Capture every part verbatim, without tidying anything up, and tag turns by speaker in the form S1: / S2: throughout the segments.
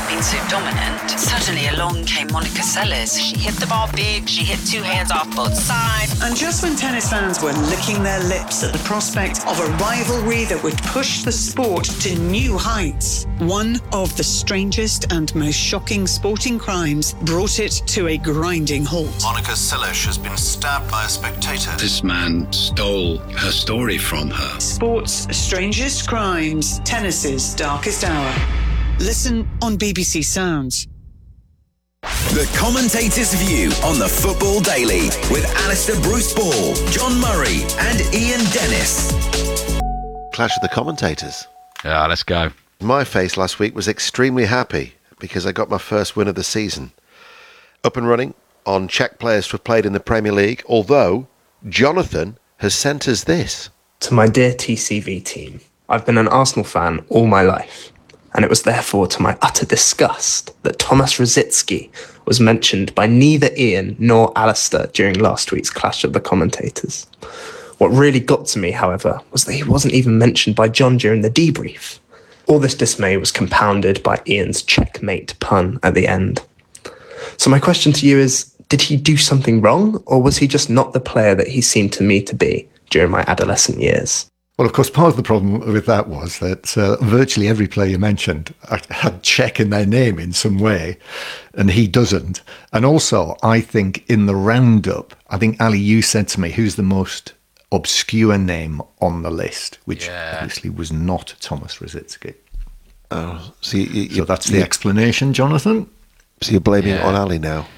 S1: been so dominant, suddenly along came Monica Seles. She hit the ball big, she hit two hands off both sides.
S2: And just when tennis fans were licking their lips at the prospect of a rivalry that would push the sport to new heights, one of the strangest and most shocking sporting crimes brought it to a grinding halt.
S3: Monica Seles has been stabbed by a spectator.
S4: This man stole her story from her.
S2: Sport's strangest crimes, tennis's darkest hour. Listen on B B C Sounds.
S5: The Commentator's View on the Football Daily with Alistair Bruce Ball, John Murray and Ian Dennis.
S6: Clash of the Commentators.
S7: Yeah, let's go.
S6: My face last week was extremely happy because I got my first win of the season. Up and running on Czech players to have played in the Premier League, although Jonathan has sent us this.
S8: To my dear T C V team, I've been an Arsenal fan all my life, and it was therefore to my utter disgust that Thomas Rosicky was mentioned by neither Ian nor Alistair during last week's Clash of the Commentators. What really got to me, however, was that he wasn't even mentioned by John during the debrief. All this dismay was compounded by Ian's checkmate pun at the end. So my question to you is, did he do something wrong, or was he just not the player that he seemed to me to be during my adolescent years?
S9: Well, of course, part of the problem with that was that uh, virtually every player you mentioned had Czech in their name in some way, and he doesn't. And also, I think in the roundup, I think, Ali, you said to me, who's the most obscure name on the list, which yeah. obviously was not Thomas Rosicky.
S6: Oh, so, you, you,
S9: so that's the explanation, Jonathan?
S6: So you're blaming
S7: yeah.
S6: on Ali now?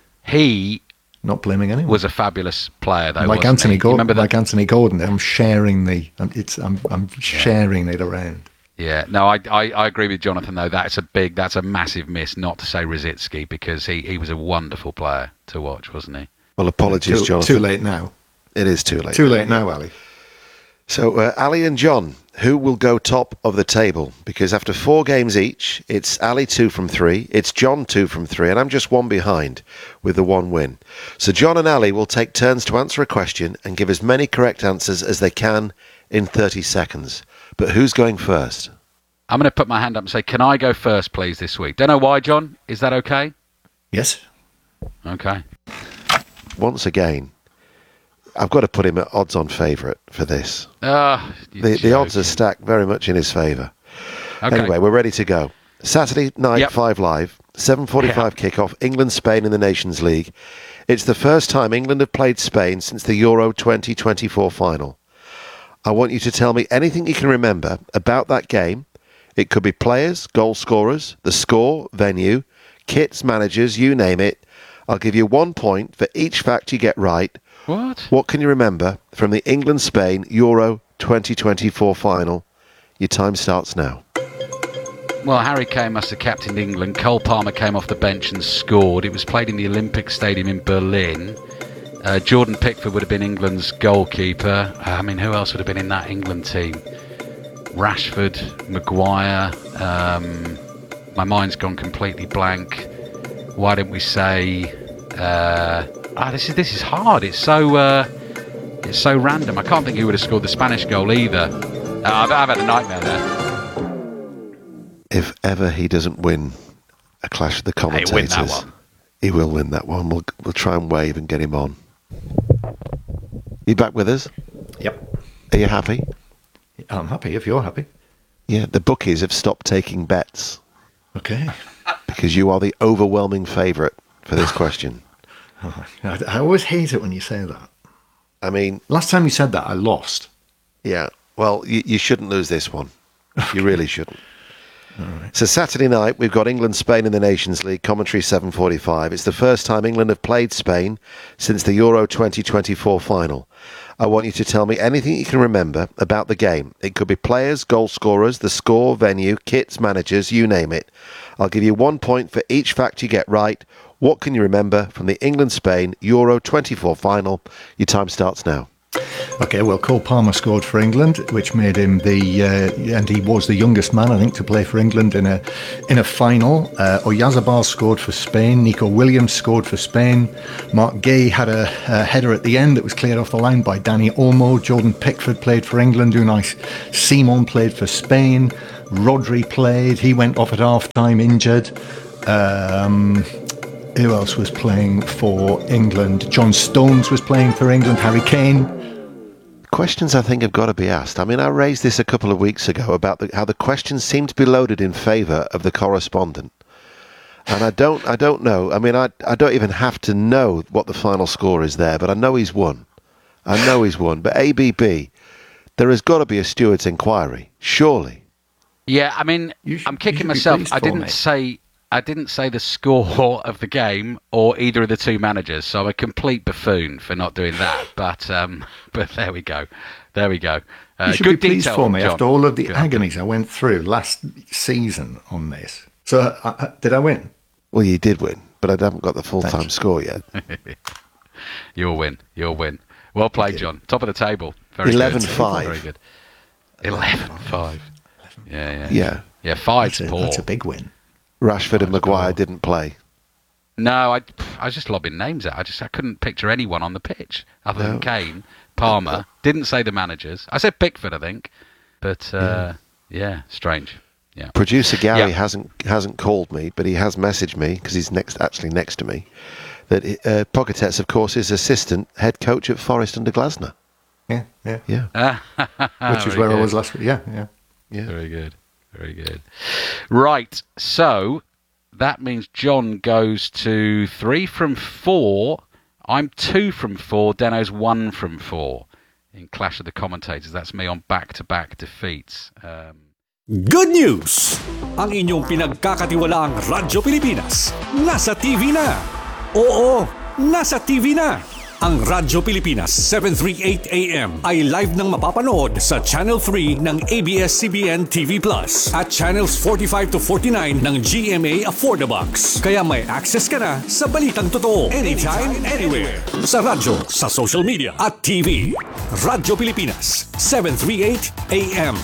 S7: He...
S9: Not blaming anyone.
S7: Was a fabulous player, though.
S9: Like Anthony Gordon.
S7: Remember
S9: like Anthony Gordon. I'm sharing the. It's. I'm. I'm sharing yeah. it around.
S7: Yeah. No, I, I. I agree with Jonathan though. That's a big. That's a massive miss not to say Rosicky, because he, he was a wonderful player to watch, wasn't he?
S6: Well, apologies,
S9: too,
S6: Jonathan.
S9: Too late now.
S6: It is too late.
S9: Too late now, Ali.
S6: So, uh, Ali and John, who will go top of the table? Because after four games each, it's Ali two from three, it's John two from three, and I'm just one behind with the one win. So John and Ali will take turns to answer a question and give as many correct answers as they can in thirty seconds. But who's going first?
S7: I'm going to put my hand up and say, can I go first, please, this week? Don't know why, John. Is that okay?
S9: Yes.
S7: Okay.
S6: Once again, I've got to put him at odds-on favourite for this.
S7: Uh,
S6: the, the odds are stacked very much in his favour.
S7: Okay.
S6: Anyway, we're ready to go. Saturday night,
S7: yep.
S6: five live, seven forty-five yeah. kickoff, England-Spain in the Nations League. It's the first time England have played Spain since the Euro twenty twenty-four final. I want you to tell me anything you can remember about that game. It could be players, goal scorers, the score, venue, kits, managers, you name it. I'll give you one point for each fact you get right.
S7: What?
S6: What can you remember from the England-Spain Euro twenty twenty-four final? Your time starts now.
S7: Well, Harry Kane must have captained England. Cole Palmer came off the bench and scored. It was played in the Olympic Stadium in Berlin. Uh, Jordan Pickford would have been England's goalkeeper. Uh, I mean, who else would have been in that England team? Rashford, Maguire. Um, my mind's gone completely blank. Why didn't we say... Uh, ah, this is this is hard. It's so uh, it's so random. I can't think who would have scored the Spanish goal either. Uh, I've, I've had a nightmare there.
S6: If ever he doesn't win a Clash of the Commentators,
S7: hey, win that one.
S6: He will win that one. We'll we'll try and wave and get him on. You back with us?
S9: Yep.
S6: Are you happy?
S9: I'm happy if you're happy.
S6: Yeah, the bookies have stopped taking bets.
S9: Okay.
S6: Because you are the overwhelming favourite for this question.
S9: Oh, I, I always hate it when you say that.
S6: I mean...
S9: Last time you said that, I lost.
S6: Yeah, well, you, you shouldn't lose this one.
S9: Okay.
S6: You really shouldn't.
S9: All right.
S6: So Saturday night, we've got England-Spain in the Nations League, commentary seven forty-five. It's the first time England have played Spain since the Euro twenty twenty-four final. I want you to tell me anything you can remember about the game. It could be players, goal scorers, the score, venue, kits, managers, you name it. I'll give you one point for each fact you get right. What can you remember from the England-Spain Euro twenty-four final? Your time starts now.
S9: Okay, well, Cole Palmer scored for England, which made him the, uh, and he was the youngest man, I think, to play for England in a in a final. Uh, Oyarzabal scored for Spain. Nico Williams scored for Spain. Mark Gay had a, a header at the end that was cleared off the line by Danny Olmo. Jordan Pickford played for England. Unai Simon played for Spain. Rodri played. He went off at half-time injured. Um... Who else was playing for England? John Stones was playing for England. Harry Kane.
S6: Questions I think have got to be asked. I mean, I raised this a couple of weeks ago about the, how the questions seem to be loaded in favour of the correspondent. And I don't I don't know. I mean, I, I don't even have to know what the final score is there, but I know he's won. I know he's won. But A B B, there has got to be a steward's inquiry, surely.
S7: Yeah, I mean,
S9: should,
S7: I'm kicking myself. I didn't me. say... I didn't say the score of the game or either of the two managers, so I'm a complete buffoon for not doing that. But um, but there we go, there we go. Uh,
S9: you should
S7: good
S9: be pleased
S7: detail,
S9: for me
S7: John.
S9: after all of the
S7: Good.
S9: agonies I went through last season on this. So uh, uh, did I win?
S6: Well, you did win, but I haven't got the full-time score yet.
S7: You'll win. You'll win. Well played, John. Top of the table. Very
S6: eleven
S7: good.
S6: five.
S7: Very good. eleven five. Yeah, yeah.
S6: Yeah.
S7: Yeah, five's
S9: That's a,
S7: poor.
S9: that's a big win.
S6: Rashford and Maguire didn't play.
S7: No, I, I was just lobbing names out. I just I couldn't picture anyone on the pitch other
S6: No.
S7: than Kane, Palmer. Didn't say the managers. I said Pickford, I think, but uh, yeah. yeah, strange. Yeah.
S6: Producer Gary
S7: Yeah.
S6: hasn't hasn't called me, but he has messaged me because he's next actually next to me. That uh, Pogatetz, of course, is assistant head coach at Forest under Glasner.
S9: Yeah, yeah,
S6: Yeah,
S9: which is
S7: Very
S9: where
S7: good.
S9: I was last week. Yeah, yeah.
S6: yeah.
S7: Very good. Very good. Right, so that means John goes to three from four. I'm two from four. Deno's one from four. In Clash of the Commentators, that's me on back-to-back defeats. Um,
S10: Good news! Ang inyong pinagkakatiwalaang Radyo Pilipinas, nasa T V na! Oo, nasa T V na! Ang Radyo Pilipinas seven thirty-eight A M ay live nang mapapanood sa Channel three ng A B S C B N T V Plus at Channels forty-five to forty-nine ng G M A Affordabox. Kaya may access ka na sa balitang totoo anytime, anywhere. Sa radyo, sa social media at T V. Radyo Pilipinas seven thirty-eight A M.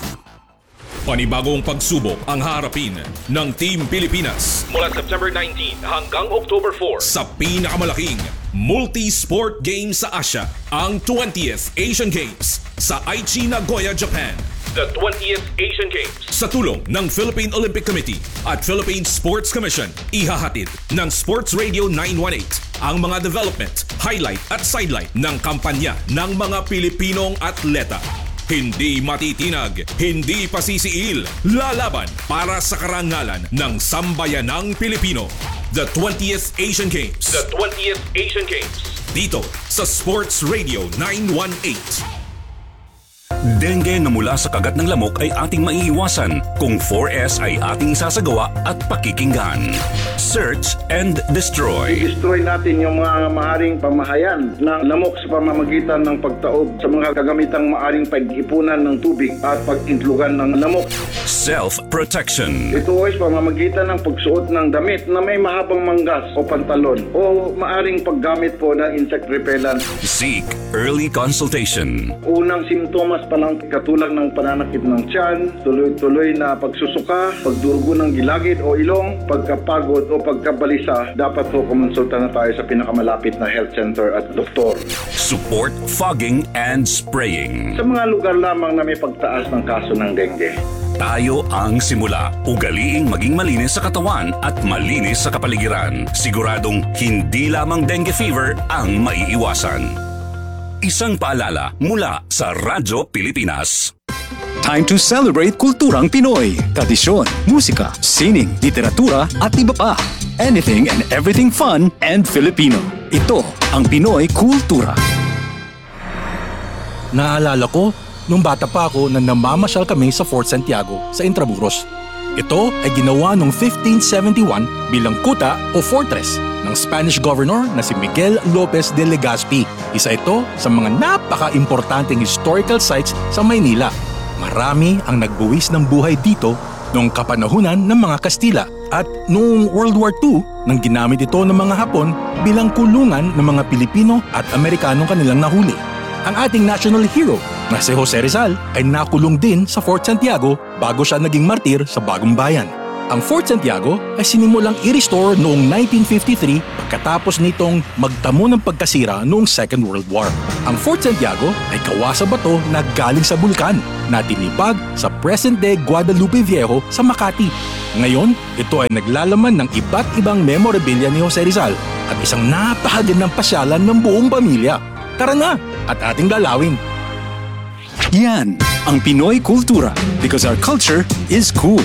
S11: Panibagong pagsubok ang harapin ng Team Pilipinas mula September nineteenth hanggang October fourth sa pinakamalaking multi-sport game sa Asia, ang twentieth Asian Games sa Aichi, Nagoya, Japan. The twentieth Asian Games sa tulong ng Philippine Olympic Committee at Philippine Sports Commission, ihahatid ng Sports Radio nine one eight ang mga development, highlight at sidelight ng kampanya ng mga Pilipinong atleta. Hindi matitinag, hindi pasisiil, lalaban para sa karangalan ng sambayanang Pilipino. The twentieth Asian Games. The twentieth Asian Games. Dito sa Sports Radio nine one eight.
S12: Dengue na mula sa kagat ng lamok ay ating maiiwasan kung four S ay ating sasagawa at pakikinggan. Search and destroy.
S13: I-destroy natin yung mga maaring pamahayan ng lamok sa pamamagitan ng pagtaob sa mga kagamitang maaring pag-ipunan ng tubig at pag-intlugan ng lamok.
S12: Self-protection.
S13: Ito ay pamamagitan ng pagsuot ng damit na may mahabang manggas o pantalon o maaring paggamit po ng insect repellent.
S12: Seek early consultation.
S13: Unang simptomas pa lang katulad ng pananakit ng tiyan, tuloy-tuloy na pagsusuka, pagdurugo ng gilagid o ilong, pagkapagod o pagkabalisa, dapat po kumonsulta na tayo sa pinakamalapit na health center at doktor.
S12: Support fogging and spraying.
S13: Sa mga lugar lamang na may pagtaas ng kaso ng dengue.
S12: Tayo ang simula. Ugaliing maging malinis sa katawan at malinis sa kapaligiran. Siguradong hindi lamang dengue fever ang maiiwasan. Isang paalala mula sa Radyo Pilipinas.
S10: Time to celebrate kulturang Pinoy. Tradisyon, musika, sining, literatura at iba pa. Anything and everything fun and Filipino. Ito ang Pinoy Kultura.
S14: Naalala ko, nung bata pa ako na namamasyal kami sa Fort Santiago sa Intramuros. Ito ay ginawa noong fifteen seventy-one bilang kuta o fortress ng Spanish governor na si Miguel Lopez de Legazpi. Isa ito sa mga napaka-importanteng historical sites sa Maynila. Marami ang nagbuwis ng buhay dito noong kapanahunan ng mga Kastila at noong World War Two nang ginamit ito ng mga Hapon bilang kulungan ng mga Pilipino at Amerikanong kanilang nahuli. Ang ating national hero na si Jose Rizal ay nakulong din sa Fort Santiago bago siya naging martir sa Bagong Bayan. Ang Fort Santiago ay sinimulang i-restore noong nineteen fifty-three pagkatapos nitong magtamo ng pagkasira noong Second World War. Ang Fort Santiago ay gawa sa bato na galing sa bulkan na tinipag sa present-day Guadalupe Viejo sa Makati. Ngayon, ito ay naglalaman ng iba't ibang memorabilia ni Jose Rizal at isang napakagandang pasyalan ng buong pamilya. Tara na at ating lalawin.
S10: Yan ang Pinoy kultura because our culture is cool.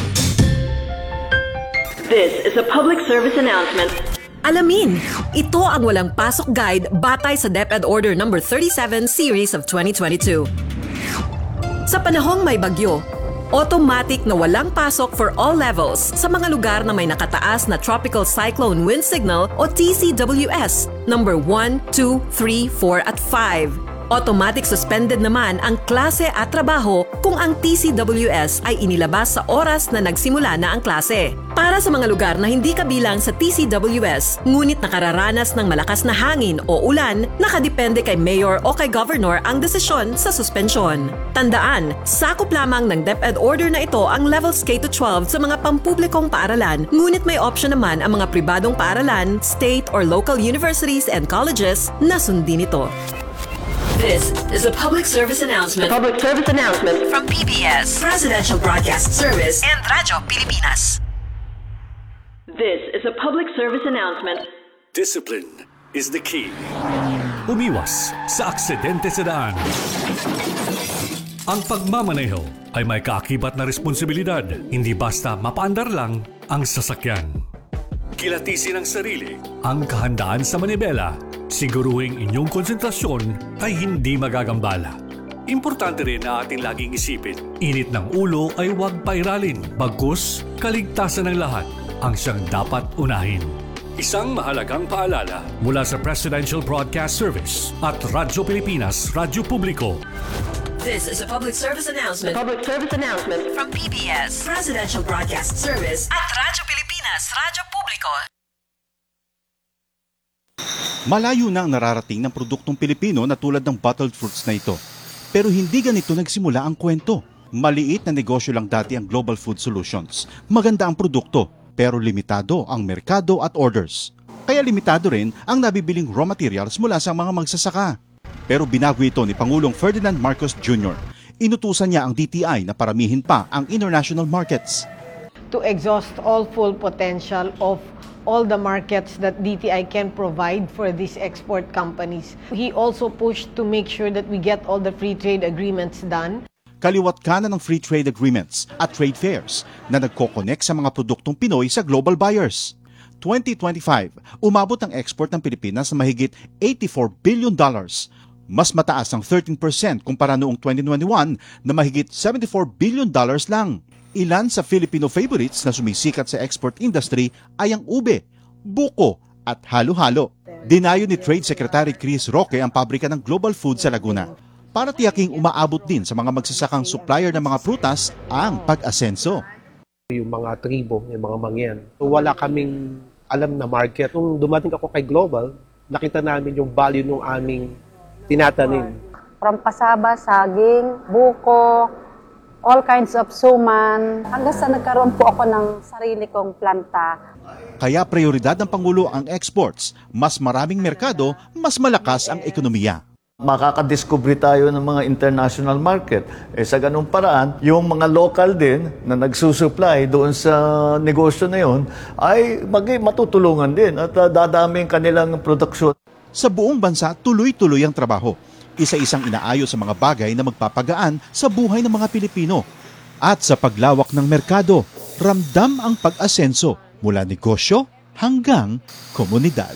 S15: This is a public service announcement.
S16: Alamin, ito ang walang pasok guide batay sa DepEd Order number thirty-seven series of twenty twenty-two. Sa panahong may bagyo, automatic na walang pasok for all levels sa mga lugar na may nakataas na Tropical Cyclone Wind Signal o T C W S number one, two, three, four at five. Automatic suspended naman ang klase at trabaho kung ang T C W S ay inilabas sa oras na nagsimula na ang klase. Para sa mga lugar na hindi kabilang sa T C W S, ngunit nakararanas ng malakas na hangin o ulan, nakadepende kay Mayor o kay Governor ang desisyon sa suspensyon. Tandaan, sakop lamang ng DepEd Order na ito ang levels K to twelve sa mga pampublikong paaralan, ngunit may option naman ang mga pribadong paaralan, state or local universities and colleges na sundin ito.
S15: This is a public service announcement.
S16: Public service announcement
S15: From P B S,
S16: Presidential Broadcast Service,
S15: and Radyo Pilipinas. This is a public service announcement.
S10: Discipline is the key. Umiwas sa aksidente sa daan. Ang pagmamaneho ay may kaakibat na responsibilidad. Hindi basta mapaandar lang ang sasakyan. Kilatisin ang sarili, ang kahandaan sa manibela. Siguruhing inyong konsentrasyon ay hindi magagambala. Importante rin na ating laging isipin, init ng ulo ay huwag pairalin, bagkus kaligtasan ng lahat ang siyang dapat unahin. Isang mahalagang paalala mula sa Presidential Broadcast Service at Radyo Pilipinas, Radyo Publiko.
S16: This is a public service announcement.
S15: Public service announcement
S16: From P B S, Presidential Broadcast Service,
S15: at Radyo Pilipinas, Radyo Publiko.
S17: Malayo na ang nararating ng produktong Pilipino na tulad ng bottled fruits na ito. Pero hindi ganito nagsimula ang kwento. Maliit na negosyo lang dati ang Global Food Solutions. Maganda ang produkto, pero limitado ang merkado at orders. Kaya limitado rin ang nabibiling raw materials mula sa mga magsasaka. Pero binago ito ni Pangulong Ferdinand Marcos Junior Inutusan niya ang D T I na paramihin pa ang international markets.
S18: To exhaust all full potential of all the markets that D T I can provide for these export companies. He also pushed to make sure that we get all the free trade agreements done.
S17: Kaliwat kanan ng free trade agreements at trade fairs na nagko-connect sa mga produktong Pinoy sa global buyers. twenty twenty-five, umabot ang export ng Pilipinas sa mahigit eighty-four billion dollars. Mas mataas ang thirteen percent kumpara noong twenty twenty-one na mahigit seventy-four billion dollars lang. Ilan sa Filipino favorites na sumisikat sa export industry ay ang ube, buko at halo-halo. Dinayo ni Trade Secretary Chris Roque ang pabrika ng Global Food sa Laguna para tiyaking umaabot din sa mga magsasakang supplier ng mga prutas ang pag-asenso.
S19: Yung mga tribo, yung mga mangyan, wala kaming alam na market. Nung dumating ako kay Global, nakita namin yung value ng aming tinatanim.
S20: From pasaba, saging, buko, all kinds of suman, hanggang sa nagkaroon po ako ng sarili kong planta.
S17: Kaya prioridad ng Pangulo ang exports. Mas maraming merkado, mas malakas ang ekonomiya.
S21: Makakadiscover tayo ng mga international market. Eh, sa ganung paraan, yung mga local din na nagsusupply doon sa negosyo na yon ay mag- matutulungan din at uh, dadami ang kanilang produksyon.
S17: Sa buong bansa, tuloy-tuloy ang trabaho. Isa-isang inaayos sa mga bagay na magpapagaan sa buhay ng mga Pilipino. At sa paglawak ng merkado, ramdam ang pag-asenso mula negosyo hanggang komunidad.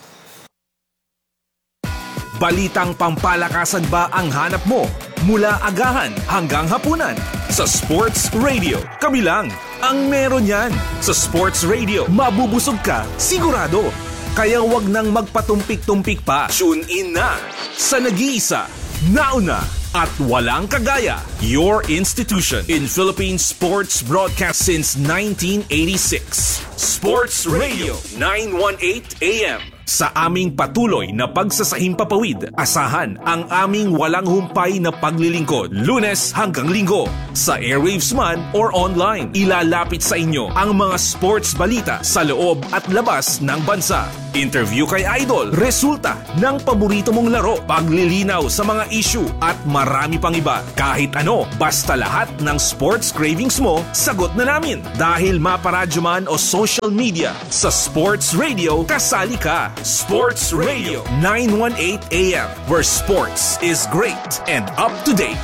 S11: Balitang pampalakasan ba ang hanap mo? Mula agahan hanggang hapunan. Sa Sports Radio, kami lang ang meron yan. Sa Sports Radio, mabubusog ka, sigurado. Kaya wag nang magpatumpik-tumpik pa. Tune in na sa nag-iisa, nauna at walang kagaya. Your institution in Philippine sports broadcast since nineteen eighty-six. Sports Radio, nine eighteen A M. Sa aming patuloy na pagsasahimpapawid, asahan ang aming walang humpay na paglilingkod. Lunes hanggang Linggo, sa airwaves man or online. Ilalapit sa inyo ang mga sports balita sa loob at labas ng bansa. Interview kay Idol, resulta ng paborito mong laro, paglilinaw sa mga issue at marami pang iba. Kahit ano, basta lahat ng sports cravings mo, sagot na namin. Dahil maparadyo man o social media, sa Sports Radio, kasali ka. Sports Radio nine eighteen A M, where sports is great and up to date.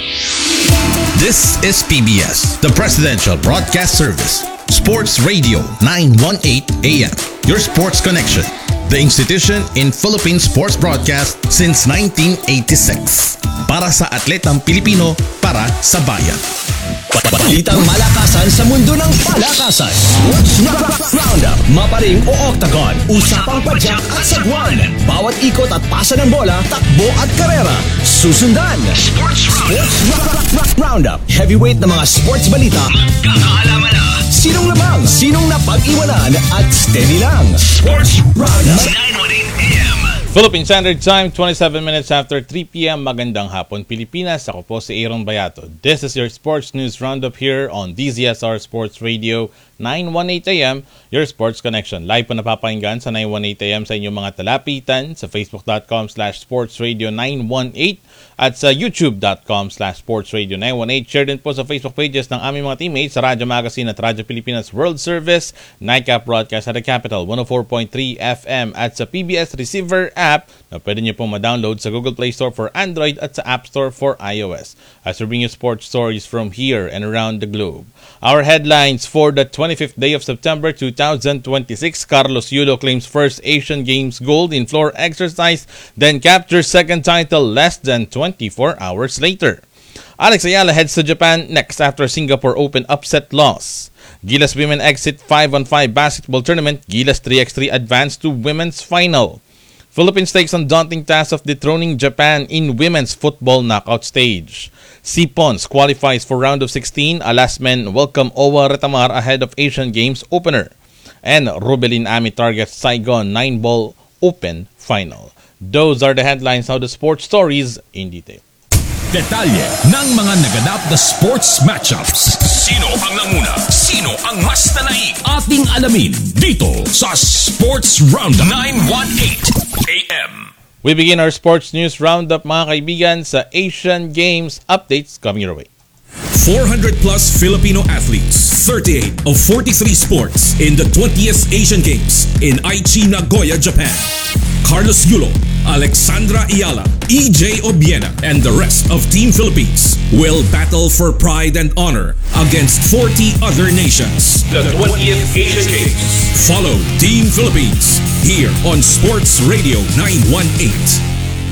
S1: This is P B S, the Presidential Broadcast Service. Sports Radio nine eighteen A M, your sports connection. The institution in Philippine sports broadcast since nineteen eighty-six. Para sa atletang Pilipino, para sa bayan.
S22: Balitang malakasan sa mundo ng palakasan. Sports Roundup, maparing o octagon, usapang padyak at sagwan. Bawat ikot at pasa ng bola, takbo at karera. Susundan. Sports Roundup, heavyweight na mga sports balita. Magkakaalaman na. Sinong labang, sinong napag-iwanan at steady lang. Sports Roundup. nine eighteen A M.
S23: Philippine Standard Time, twenty-seven minutes after three p m Magandang hapon, Pilipinas. Ako po si Aaron Bayato. This is your Sports News Roundup here on D Z S R Sports Radio nine eighteen A M, your sports connection. Live po napapakinggan sa nine eighteen A M sa inyong mga talapitan sa facebook.com slash sportsradio 918 at sa youtube.com slash sportsradio 918. Share din po sa Facebook pages ng aming mga teammates sa Radyo Magazine at Radyo Pilipinas World Service, Nightcap Broadcast at the Capital one oh four point three F M at sa P B S Receiver app na pwede nyo pong ma-download sa Google Play Store for Android at sa App Store for iOS. As we bring you sports stories from here and around the globe. Our headlines for the twenty-fifth day of September two thousand twenty-six. Carlos Yulo claims first Asian Games gold in floor exercise, then captures second title less than twenty-four hours later. Alex Ayala heads to Japan next after Singapore Open upset loss. Gilas women exit five on five basketball tournament. Gilas three by three advance to women's final. Philippines takes on daunting task of dethroning Japan in women's football knockout stage. Sipons qualifies for round of sixteen. Alas men welcome Owa Retamar ahead of Asian Games opener. And Rubelin Ami targets Saigon nine-ball open final. Those are the headlines. Now the sports stories in detail.
S11: Detalye ng mga naganap na sports matchups. Sino ang nanguna? Sino ang mas nanaig? Ating alamin dito sa Sports Roundup nine eighteen A M.
S23: We begin our sports news roundup, mga kaibigan, sa Asian Games updates coming your way.
S11: four hundred plus Filipino athletes, thirty-eight of forty-three sports in the twentieth Asian Games in Aichi, Nagoya, Japan. Carlos Yulo, Alexandra Ayala, E J Obiena, and the rest of Team Philippines will battle for pride and honor against forty other nations. The twentieth Asian Games. Follow Team Philippines here on Sports Radio nine eighteen.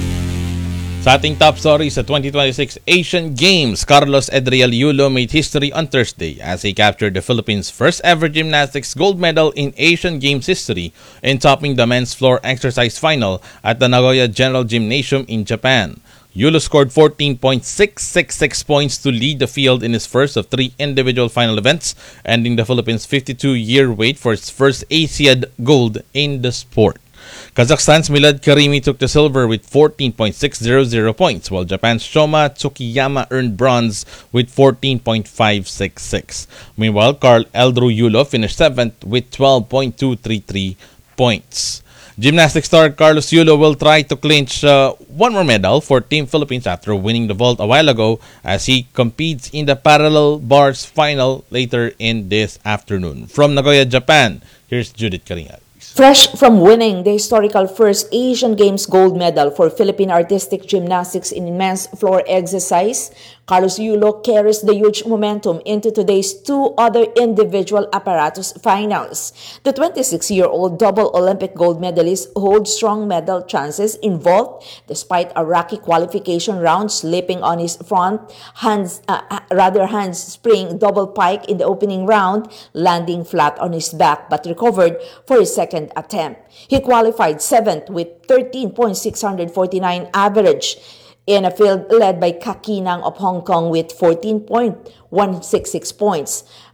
S23: Sa ating top story sa twenty twenty-six Asian Games, Carlos Edriel Yulo made history on Thursday as he captured the Philippines' first ever gymnastics gold medal in Asian Games history in topping the men's floor exercise final at the Nagoya General Gymnasium in Japan. Yulo scored fourteen point six six six points to lead the field in his first of three individual final events, ending the Philippines' fifty-two-year wait for its first Asiad gold in the sport. Kazakhstan's Milad Karimi took the silver with fourteen point six zero zero points, while Japan's Shoma Tsukiyama earned bronze with fourteen point five six six. Meanwhile, Carl Eldru Yulo finished seventh with twelve point two three three points. Gymnastics star Carlos Yulo will try to clinch uh, one more medal for Team Philippines after winning the vault a while ago as he competes in the parallel bars final later in this afternoon. From Nagoya, Japan, here's Judith Karingat.
S24: Fresh from winning the historical first Asian Games gold medal for Philippine artistic gymnastics in men's floor exercise, Carlos Yulo carries the huge momentum into today's two other individual apparatus finals. The twenty-six-year-old double Olympic gold medalist holds strong medal chances in vault despite a rocky qualification round, slipping on his front hands, uh, rather handspring double pike in the opening round, landing flat on his back but recovered for his second attempt. He qualified seventh with thirteen point six four nine average in a field led by Kakinang of Hong Kong with fourteen point one six six points.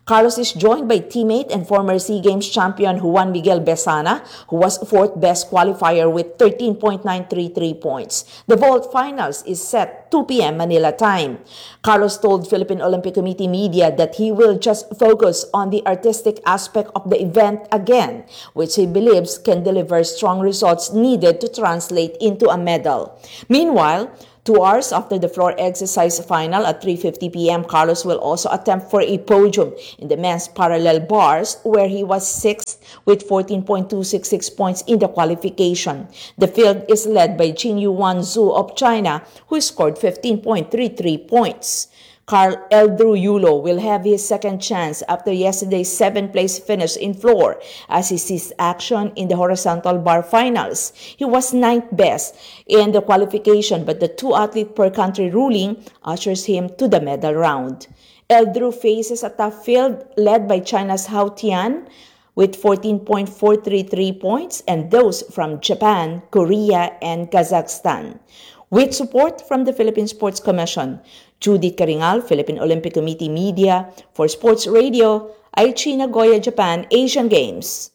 S24: Carlos is joined by teammate and former SEA Games champion Juan Miguel Besana, who was fourth best qualifier with thirteen point nine three three points. The vault finals is set two p.m. Manila time. Carlos told Philippine Olympic Committee media that he will just focus on the artistic aspect of the event again, which he believes can deliver strong results needed to translate into a medal. Meanwhile, Two hours after the floor exercise final at three fifty p.m., Carlos will also attempt for a podium in the men's parallel bars, where he was sixth with fourteen point two six six points in the qualification. The field is led by Jinyuan Zhu of China, who scored fifteen point three three points. Carl Eldrew Yulo will have his second chance after yesterday's seventh-place finish in floor as he seized action in the horizontal bar finals. He was ninth best in the qualification, but the two-athlete per-country ruling ushers him to the medal round. Eldrew faces a tough field led by China's Hao Tian with fourteen point four three three points and those from Japan, Korea, and Kazakhstan. With support from the Philippine Sports Commission, Judith Karingal, Philippine Olympic Committee Media, for Sports Radio, Aichi Nagoya, Japan, Asian Games.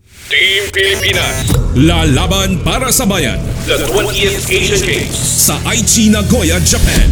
S11: Team Pilipinas, lalaban para sa bayan. The twentieth Asian Games sa Aichi Nagoya, Japan.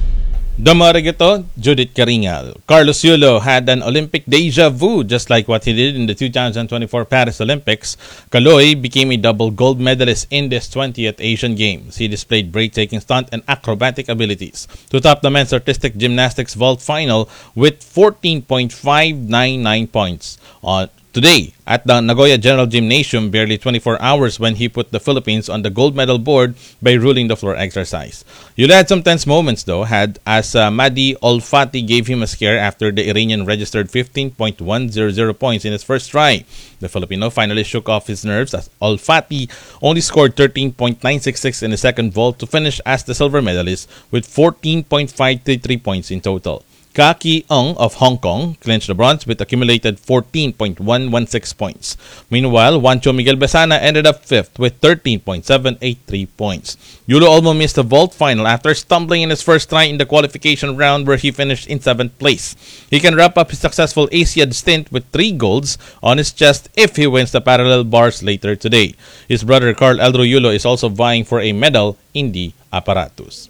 S23: Damarigato, Judith Karingal. Carlos Yulo had an Olympic deja vu, just like what he did in the two thousand twenty-four Paris Olympics. Kaloy became a double gold medalist in this twentieth Asian Games. He displayed breathtaking stunt and acrobatic abilities to top the men's artistic gymnastics vault final with fourteen point five nine nine points on today at the Nagoya General Gymnasium, barely twenty-four hours when he put the Philippines on the gold medal board by ruling the floor exercise. Yulo had some tense moments though, had as uh, Madi Olfati gave him a scare after the Iranian registered fifteen point one zero zero points in his first try. The Filipino finally shook off his nerves as Olfati only scored thirteen point nine six six in the second vault to finish as the silver medalist with fourteen point five three three points in total. Ka Ki-ung of Hong Kong clinched the bronze with accumulated fourteen point one one six points. Meanwhile, Juancho Miguel Besana ended up fifth with thirteen point seven eight three points. Yulo almost missed the vault final after stumbling in his first try in the qualification round where he finished in seventh place. He can wrap up his successful Asiad stint with three golds on his chest if he wins the parallel bars later today. His brother Carl Eldrew Yulo is also vying for a medal in the apparatus.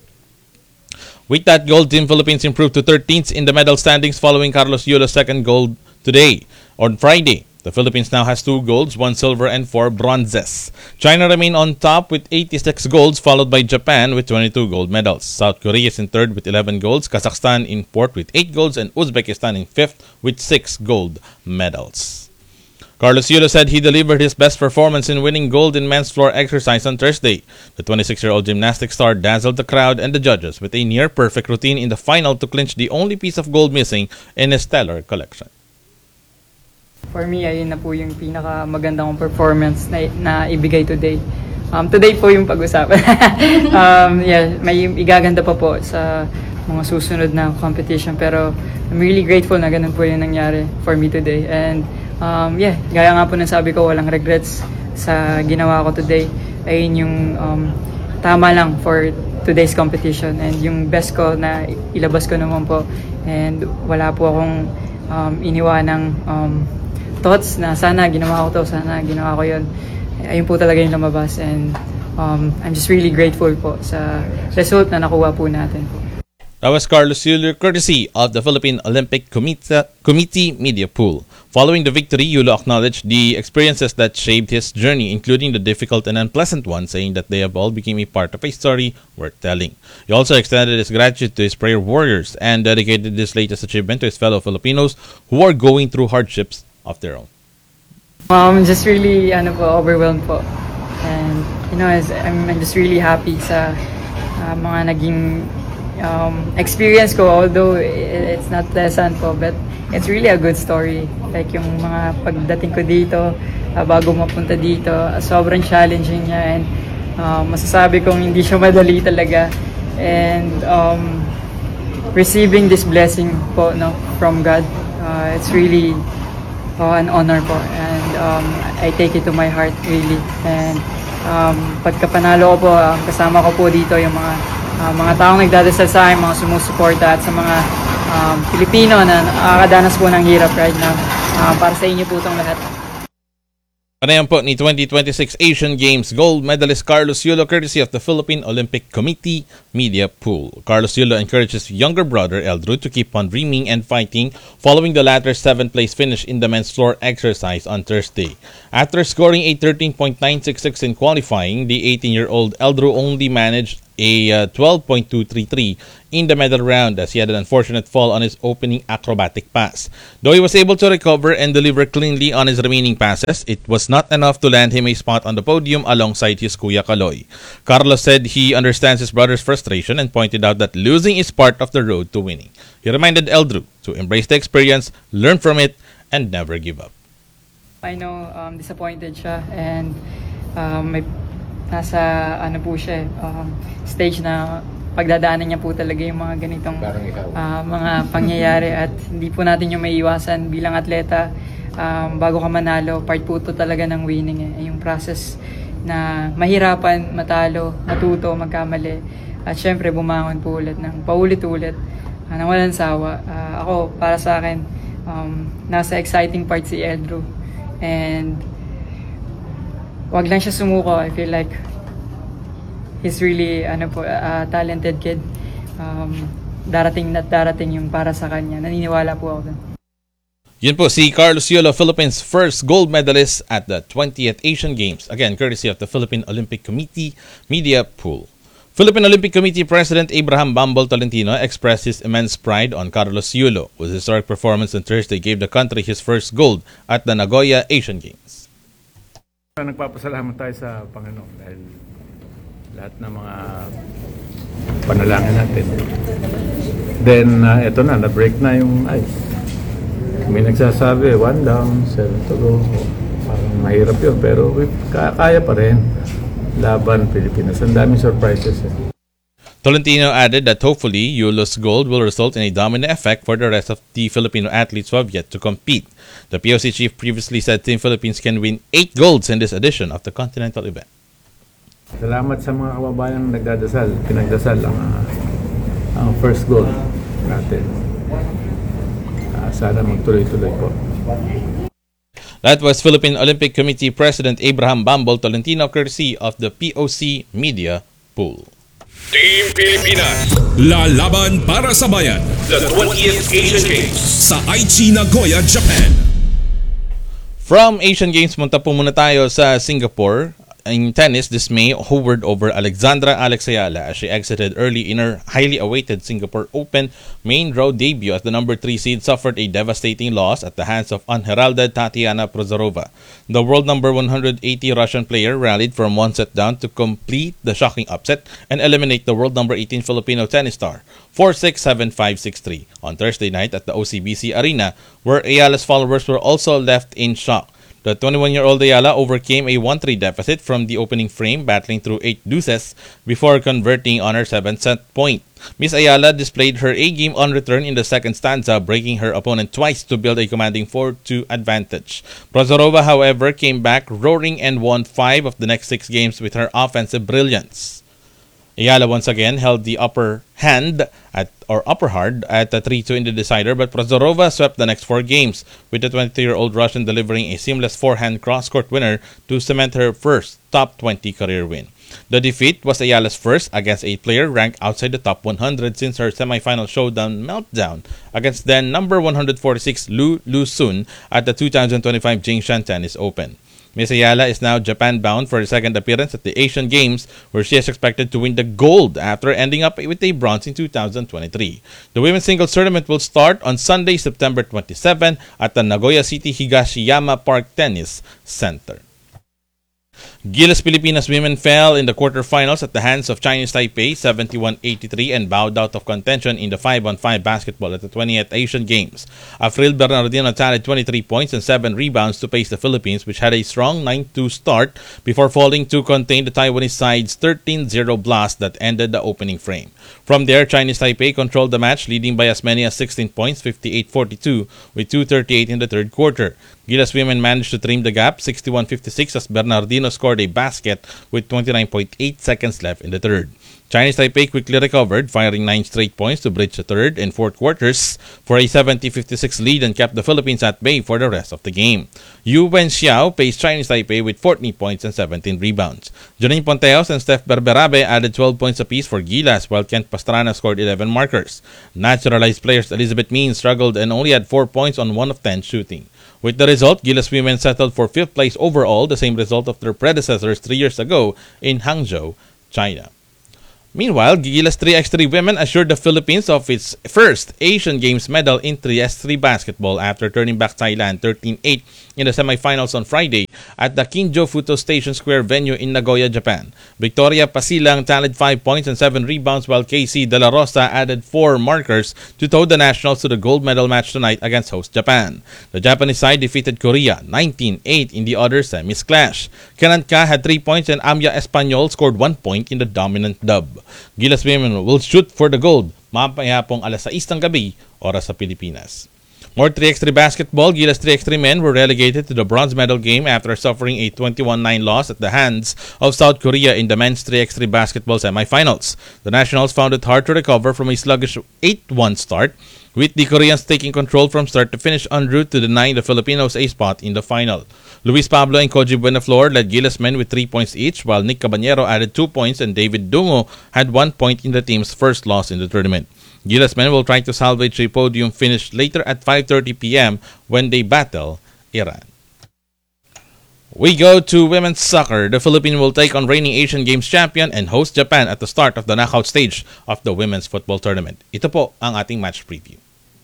S23: With that gold, Team Philippines improved to thirteenth in the medal standings following Carlos Yulo's second gold today. On Friday, the Philippines now has two golds, one silver, and four bronzes. China remain on top with eighty-six golds, followed by Japan with twenty-two gold medals. South Korea is in third with eleven golds, Kazakhstan in fourth with eight golds, and Uzbekistan in fifth with six gold medals. Carlos Yulo said he delivered his best performance in winning gold in men's floor exercise on Thursday. The twenty-six-year-old gymnastics star dazzled the crowd and the judges with a near-perfect routine in the final to clinch the only piece of gold missing in his stellar collection.
S2: For me, ayun na po yung pinaka-magandang performance na, na ibigay today. Um, today po yung pag-usapan. um, yeah, may igaganda pa po sa mga susunod na competition. Pero I'm really grateful na ganun po yung nangyari for me today. And Um, yeah, gaya nga po ng sabi ko, walang regrets sa ginawa ko today. Ayun yung um, tama lang for today's competition and yung best ko na ilabas ko naman po. And wala po akong um, iniwanang um, thoughts na sana ginawa ko to, sana ginawa ko yun. Ayun po talaga yung lumabas and um, I'm just really grateful po sa result na nakuha po natin po.
S23: That was Carlos Yulo, courtesy of the Philippine Olympic Committee, Committee Media Pool. Following the victory, Yulo acknowledged the experiences that shaped his journey, including the difficult and unpleasant ones, saying that they have all become a part of a story worth telling. He also extended his gratitude to his prayer warriors and dedicated this latest achievement to his fellow Filipinos who are going through hardships of their own.
S2: I'm just really ano po, overwhelmed po. And, you know, as, I'm, I'm just really happy sa uh, mga naging Um, experience ko, although it's not pleasant po, but it's really a good story. Like yung mga pagdating ko dito, uh, bago mapunta dito, uh, sobrang challenging niya and uh, masasabi kong hindi siya madali talaga. And um, receiving this blessing po no, from God, uh, it's really uh, an honor po. And um, I take it to my heart really. And um, pagkapanalo ko po, uh, kasama ko po dito yung mga Uh, mga taong nagdadasal sa akin, mga sumusuporta at sa mga um, Pilipino na nakakadanas po ng hirap right now. Uh, para sa inyo po itong lahat.
S23: Panayan po ni twenty twenty-six Asian Games gold medalist Carlos Yulo courtesy of the Philippine Olympic Committee Media Pool. Carlos Yulo encourages younger brother Eldrew to keep on dreaming and fighting following the latter's seventh place finish in the men's floor exercise on Thursday. After scoring a thirteen point nine six six in qualifying, the eighteen-year-old Eldrew only managed a uh, twelve point two three three in the medal round as he had an unfortunate fall on his opening acrobatic pass. Though he was able to recover and deliver cleanly on his remaining passes, it was not enough to land him a spot on the podium alongside his Kuya Kaloy. Carlos said he understands his brother's frustration and pointed out that losing is part of the road to winning. He reminded Eldrew to embrace the experience, learn from it, and never give up.
S2: I know um, disappointed siya and um, may nasa ano po siya um, stage na pagdadaanan niya po talaga yung mga ganitong uh, mga pangyayari at hindi po natin yung maiiwasan bilang atleta. Um, bago ka manalo, part po ito talaga ng winning eh. Yung process na mahirapan, matalo, matuto, magkamali at syempre bumangon po ulit ng paulit-ulit uh, nang walang sawa. Uh, ako, para sa akin, um, nasa exciting part si Eldrew and wag lang siya sumuko. I feel like he's really ano po, uh, talented kid. Um, darating na darating yung para sa kanya. Naniniwala po ako dun.
S23: Yun po si Carlos Yulo, Philippines' first gold medalist at the twentieth Asian Games. Again, courtesy of the Philippine Olympic Committee Media Pool. Philippine Olympic Committee President Abraham Bambol Tolentino expressed his immense pride on Carlos Yulo, whose historic performance on Thursday gave the country his first gold at the Nagoya Asian Games.
S3: Nagpapasalamat tayo sa Panginoon dahil lahat ng mga panalangin natin. Then, uh, eto na, na-break na yung ice. May nagsasabi, one down, seven to go. Parang mahirap yun, pero kaya pa rin. Laban, Pilipinas. Ang daming surprises. Eh.
S23: Tolentino added that hopefully Yulo's gold will result in a domino effect for the rest of the Filipino athletes who have yet to compete. The P O C chief previously said Team Philippines can win eight golds in this edition of the continental event.
S3: Salamat sa mga kababayang nagdadasal, pinagdasal ang, uh, ang first gold natin. Uh, sana magtuloy-tuloy po.
S23: That was Philippine Olympic Committee President Abraham Bambol Tolentino courtesy of the P O C Media Pool.
S11: Team Pilipinas, lalaban para sa bayan. The twentieth Asian Games sa Aichi, Nagoya, Japan.
S23: From Asian Games, munta po muna tayo sa Singapore. In tennis, dismay hovered over Alexandra Alex Ayala as she exited early in her highly awaited Singapore Open main draw debut as the number three seed suffered a devastating loss at the hands of unheralded Tatiana Prozorova. The world number one hundred eighty Russian player rallied from one set down to complete the shocking upset and eliminate the world number eighteen Filipino tennis star four six, seven five, six three on Thursday night at the O C B C Arena, where Ayala's followers were also left in shock. The twenty-one-year-old Ayala overcame a one three deficit from the opening frame, battling through eight deuces before converting on her seventh set point. Miss Ayala displayed her A-game on return in the second stanza, breaking her opponent twice to build a commanding four two advantage. Prozorova, however, came back roaring and won five of the next six games with her offensive brilliance. Ayala once again held the upper hand at or upper hard at the three two in the decider, but Prozorova swept the next four games, with the twenty-three-year-old Russian delivering a seamless forehand cross-court winner to cement her first top twenty career win. The defeat was Ayala's first against a player ranked outside the top one hundred since her semifinal showdown meltdown against then number one hundred forty-six Lu Lu-sun at the two thousand twenty-five Jingshan Tennis Open. Miss Ayala is now Japan-bound for her second appearance at the Asian Games, where she is expected to win the gold after ending up with a bronze in two thousand twenty-three. The women's singles tournament will start on Sunday, September twenty-seventh at the Nagoya City Higashiyama Park Tennis Center. Gilas Pilipinas women fell in the quarterfinals at the hands of Chinese Taipei seventy-one eighty-three and bowed out of contention in the five on five basketball at the twentieth Asian Games. Afril Bernardino tallied twenty-three points and seven rebounds to pace the Philippines, which had a strong nine two start before falling to contain the Taiwanese side's thirteen zero blast that ended the opening frame. From there, Chinese Taipei controlled the match, leading by as many as sixteen points, fifty-eight forty-two, with two thirty-eight in the third quarter. Gilas women managed to trim the gap sixty-one fifty-six as Bernardino scored a basket with twenty-nine point eight seconds left in the third. Chinese Taipei quickly recovered, firing nine straight points to bridge the third and fourth quarters for a seventy fifty-six lead and kept the Philippines at bay for the rest of the game. Yu Wenxiao paced Chinese Taipei with fourteen points and seventeen rebounds. Janine Ponteos and Steph Berberabe added twelve points apiece for Gilas, while Kent Pastrana scored eleven markers. Naturalized players Elizabeth Min struggled and only had four points on one of ten shooting. With the result, Gilas women settled for fifth place overall, the same result of their predecessors three years ago in Hangzhou, China. Meanwhile, Gilas three by three women assured the Philippines of its first Asian Games medal in three by three basketball after turning back Thailand thirteen eight in the semifinals on Friday at the Kinjo Futo Station Square venue in Nagoya, Japan. Victoria Pasilang tallied five points and seven rebounds, while K C De La Rosa added four markers to tow the nationals to the gold medal match tonight against host Japan. The Japanese side defeated Korea nineteen eight in the other semis clash. Kenan Ka had three points and Amya Espanyol scored one point in the dominant dub. Gilas women will shoot for the gold mamaya pong alas sais ng gabi, oras sa Pilipinas. More three by three basketball, Gilas three by three men were relegated to the bronze medal game after suffering a twenty-one nine loss at the hands of South Korea in the men's three by three basketball semifinals. The nationals found it hard to recover from a sluggish eight one start, with the Koreans taking control from start to finish en route to denying the Filipinos a spot in the final. Luis Pablo and Koji Buenaflor led Gilas men with three points each, while Nick Cabanero added two points and David Dungo had one point in the team's first loss in the tournament. Gilas men will try to salvage a podium finish later at five thirty p.m. when they battle Iran. We go to women's soccer. The Philippines will take on reigning Asian Games champion and host Japan at the start of the knockout stage of the women's football tournament. Ito po ang ating match preview.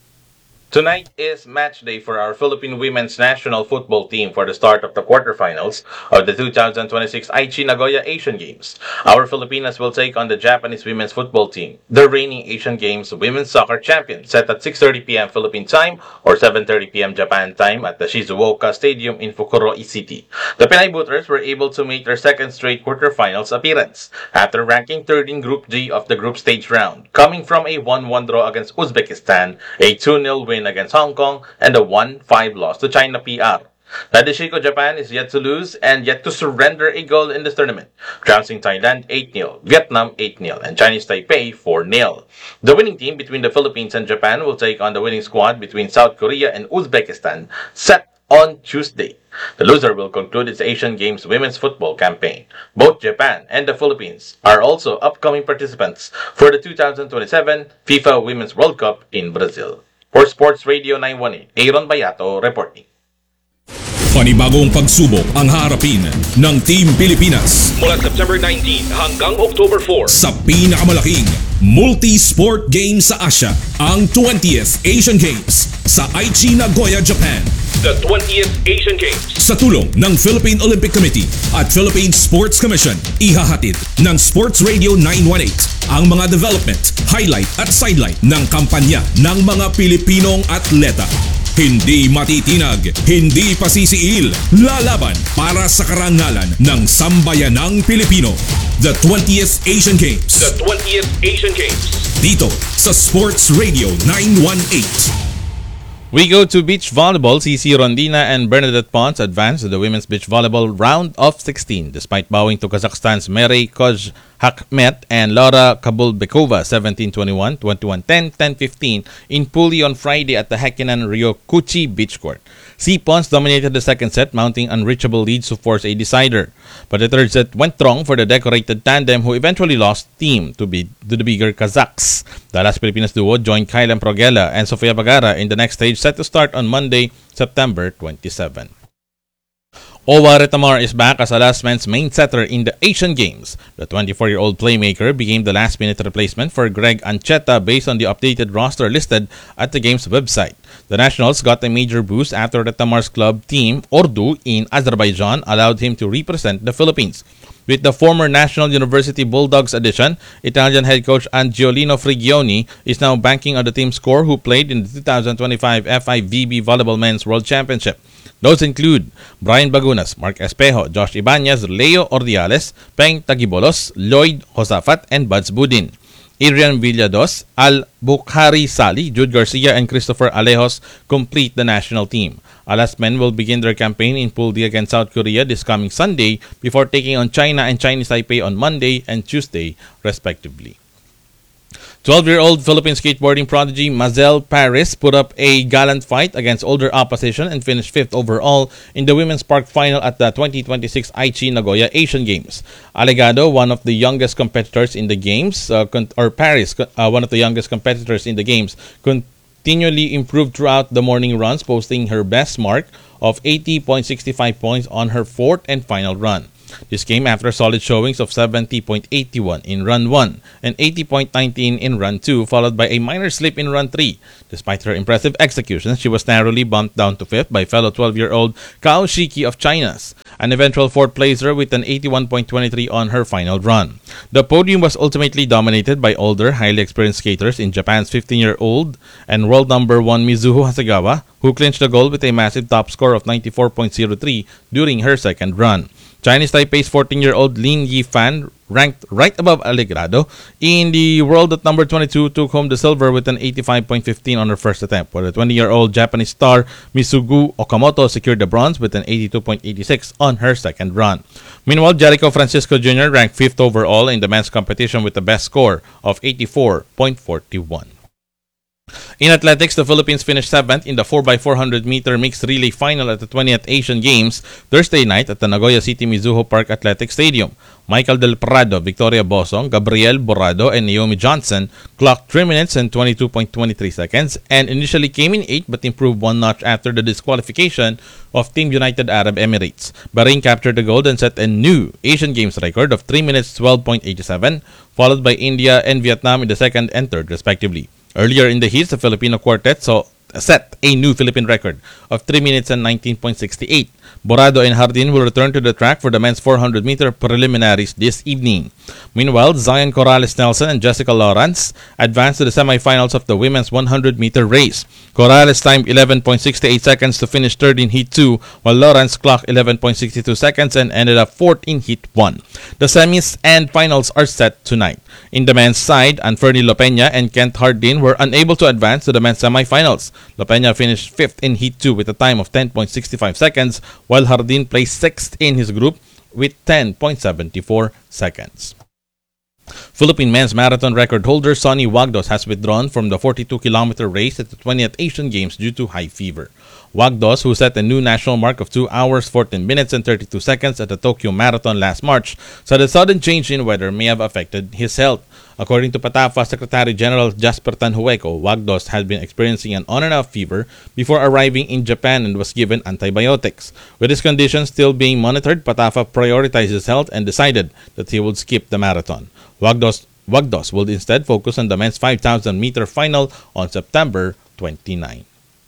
S23: Tonight is match day for our Philippine women's national football team for the start of the quarterfinals of the two thousand twenty-six Aichi Nagoya Asian Games. Our Filipinas will take on the Japanese women's football team, the reigning Asian Games women's soccer champion, set at six thirty p.m. Philippine time or seven thirty p.m. Japan time at the Shizuoka Stadium in Fukuroi City. The Pinay Booters were able to make their second straight quarterfinals appearance after ranking third in Group G of the group stage round, coming from a one one draw against Uzbekistan, a two nil win against Hong Kong, and a one five loss to China P R. Nadeshiko Japan is yet to lose and yet to surrender a goal in this tournament, trouncing Thailand eight nil, Vietnam eight nil, and Chinese Taipei four nil. The winning team between the Philippines and Japan will take on the winning squad between South Korea and Uzbekistan, set on Tuesday. The loser will conclude its Asian Games women's football campaign. Both Japan and the Philippines are also upcoming participants for the two thousand twenty-seven FIFA Women's World Cup in Brazil. For Sports Radio nine one eight, Aaron Bayato reporting.
S11: Panibagong pagsubok ang harapin ng Team Pilipinas mula September nineteenth hanggang October fourth sa pinakamalaking multi-sport game sa Asia, ang twentieth Asian Games sa Aichi, Nagoya, Japan. The twentieth Asian Games sa tulong ng Philippine Olympic Committee at Philippine Sports Commission, ihahatid ng Sports Radio nine one eight ang mga development, highlight at sidelight ng kampanya ng mga Pilipinong atleta. Hindi matitinag, hindi pasisiil, lalaban para sa karangalan ng sambayanang Pilipino. The twentieth Asian Games. The twentieth Asian Games. Dito sa Sports Radio nine one eight.
S23: We go to beach volleyball. C C Rondina and Bernadette Pons advanced to the women's beach volleyball round of sixteen despite bowing to Kazakhstan's Merey Kozhakmet and Laura Kabulbekova seventeen twenty-one, twenty-one ten, ten fifteen in Puli on Friday at the Hekinan Ryokuchi Beach Court. C. Pons dominated the second set, mounting unreachable leads to force a decider. But the third set went wrong for the decorated tandem, who eventually lost team to, be, to the bigger Kazakhs. The Las Pilipinas duo joined Kailan Progela and Sofia Bagara in the next stage, set to start on Monday, September twenty-seventh. Owa Retamar is back as a last man's main setter in the Asian Games. The twenty-four-year-old playmaker became the last-minute replacement for Greg Ancheta based on the updated roster listed at the game's website. The Nationals got a major boost after Retamar's club team, Ordu, in Azerbaijan allowed him to represent the Philippines. With the former National University Bulldogs addition, Italian head coach Angiolino Frigioni is now banking on the team's core who played in the two thousand twenty-five F I V B Volleyball Men's World Championship. Those include Brian Bagunas, Mark Espejo, Josh Ibanez, Leo Ordiales, Peng Tagibolos, Lloyd Josafat, and Buds Budin. Adrian Villados, Al-Bukhari Sali, Jude Garcia, and Christopher Alejos complete the national team. Alas men will begin their campaign in Pool D against South Korea this coming Sunday before taking on China and Chinese Taipei on Monday and Tuesday, respectively. twelve-year-old Philippine skateboarding prodigy Mazel Paris put up a gallant fight against older opposition and finished fifth overall in the women's park final at the twenty twenty-six Aichi Nagoya Asian Games. Alegado, one of the youngest competitors in the games, uh, con- or Paris, uh, one of the youngest competitors in the games, continually improved throughout the morning runs, posting her best mark of eighty point six five points on her fourth and final run. This came after solid showings of seventy point eight one in run one and eighty point one nine in run two, followed by a minor slip in run three. Despite her impressive execution, she was narrowly bumped down to fifth by fellow twelve-year-old Kao Shiki of China's, an eventual fourth placer with an eighty-one point two three on her final run. The podium was ultimately dominated by older, highly experienced skaters in Japan's fifteen-year-old and world number one Mizuho Hasegawa, who clinched the gold with a massive top score of ninety-four point zero three during her second run. Chinese Taipei's fourteen-year-old Lin Yifan, ranked right above Alegrado in the world at number twenty-two, took home the silver with an eighty-five point one five on her first attempt, while the twenty-year-old Japanese star Misugu Okamoto secured the bronze with an eighty-two point eight six on her second run. Meanwhile, Jericho Francisco Junior ranked fifth overall in the men's competition with the best score of eighty-four point four one. In athletics, the Philippines finished seventh in the four by four hundred meter mixed relay final at the twentieth Asian Games Thursday night at the Nagoya City Mizuho Park Athletic Stadium. Michael Del Prado, Victoria Bosong, Gabriel Borrado, and Naomi Johnson clocked three minutes and twenty-two point two three seconds and initially came in eighth but improved one notch after the disqualification of Team United Arab Emirates. Bahrain captured the gold and set a new Asian Games record of three minutes twelve point eight seven, followed by India and Vietnam in the second and third respectively. Earlier in the heats, the Filipino quartet saw set a new Philippine record of three minutes and nineteen point six eight. Borrado and Hardin will return to the track for the men's four hundred meter preliminaries this evening. Meanwhile, Zion Corrales Nelson and Jessica Lawrence advanced to the semifinals of the women's one hundred meter race. Corrales timed eleven point six eight seconds to finish third in Heat two, while Lawrence clocked eleven point six two seconds and ended up fourth in Heat one. The semis and finals are set tonight. In the men's side, Anferni Lopena and Kent Hardin were unable to advance to the men's semifinals. Lopena finished fifth in Heat two with a time of ten point six five seconds, while Hardin placed sixth in his group with ten point seven four seconds. Philippine men's marathon record holder Sonny Wagdos has withdrawn from the forty-two kilometer race at the twentieth Asian Games due to high fever. Wagdos, who set a new national mark of two hours, fourteen minutes, and thirty-two seconds at the Tokyo Marathon last March, said a sudden change in weather may have affected his health. According to PATAFA Secretary General Jasper Tanhueco, Wagdos had been experiencing an on-and-off fever before arriving in Japan and was given antibiotics. With his condition still being monitored, PATAFA prioritized his health and decided that he would skip the marathon. Wagdos, Wagdos will instead focus on the men's five thousand meter final on September twenty-ninth.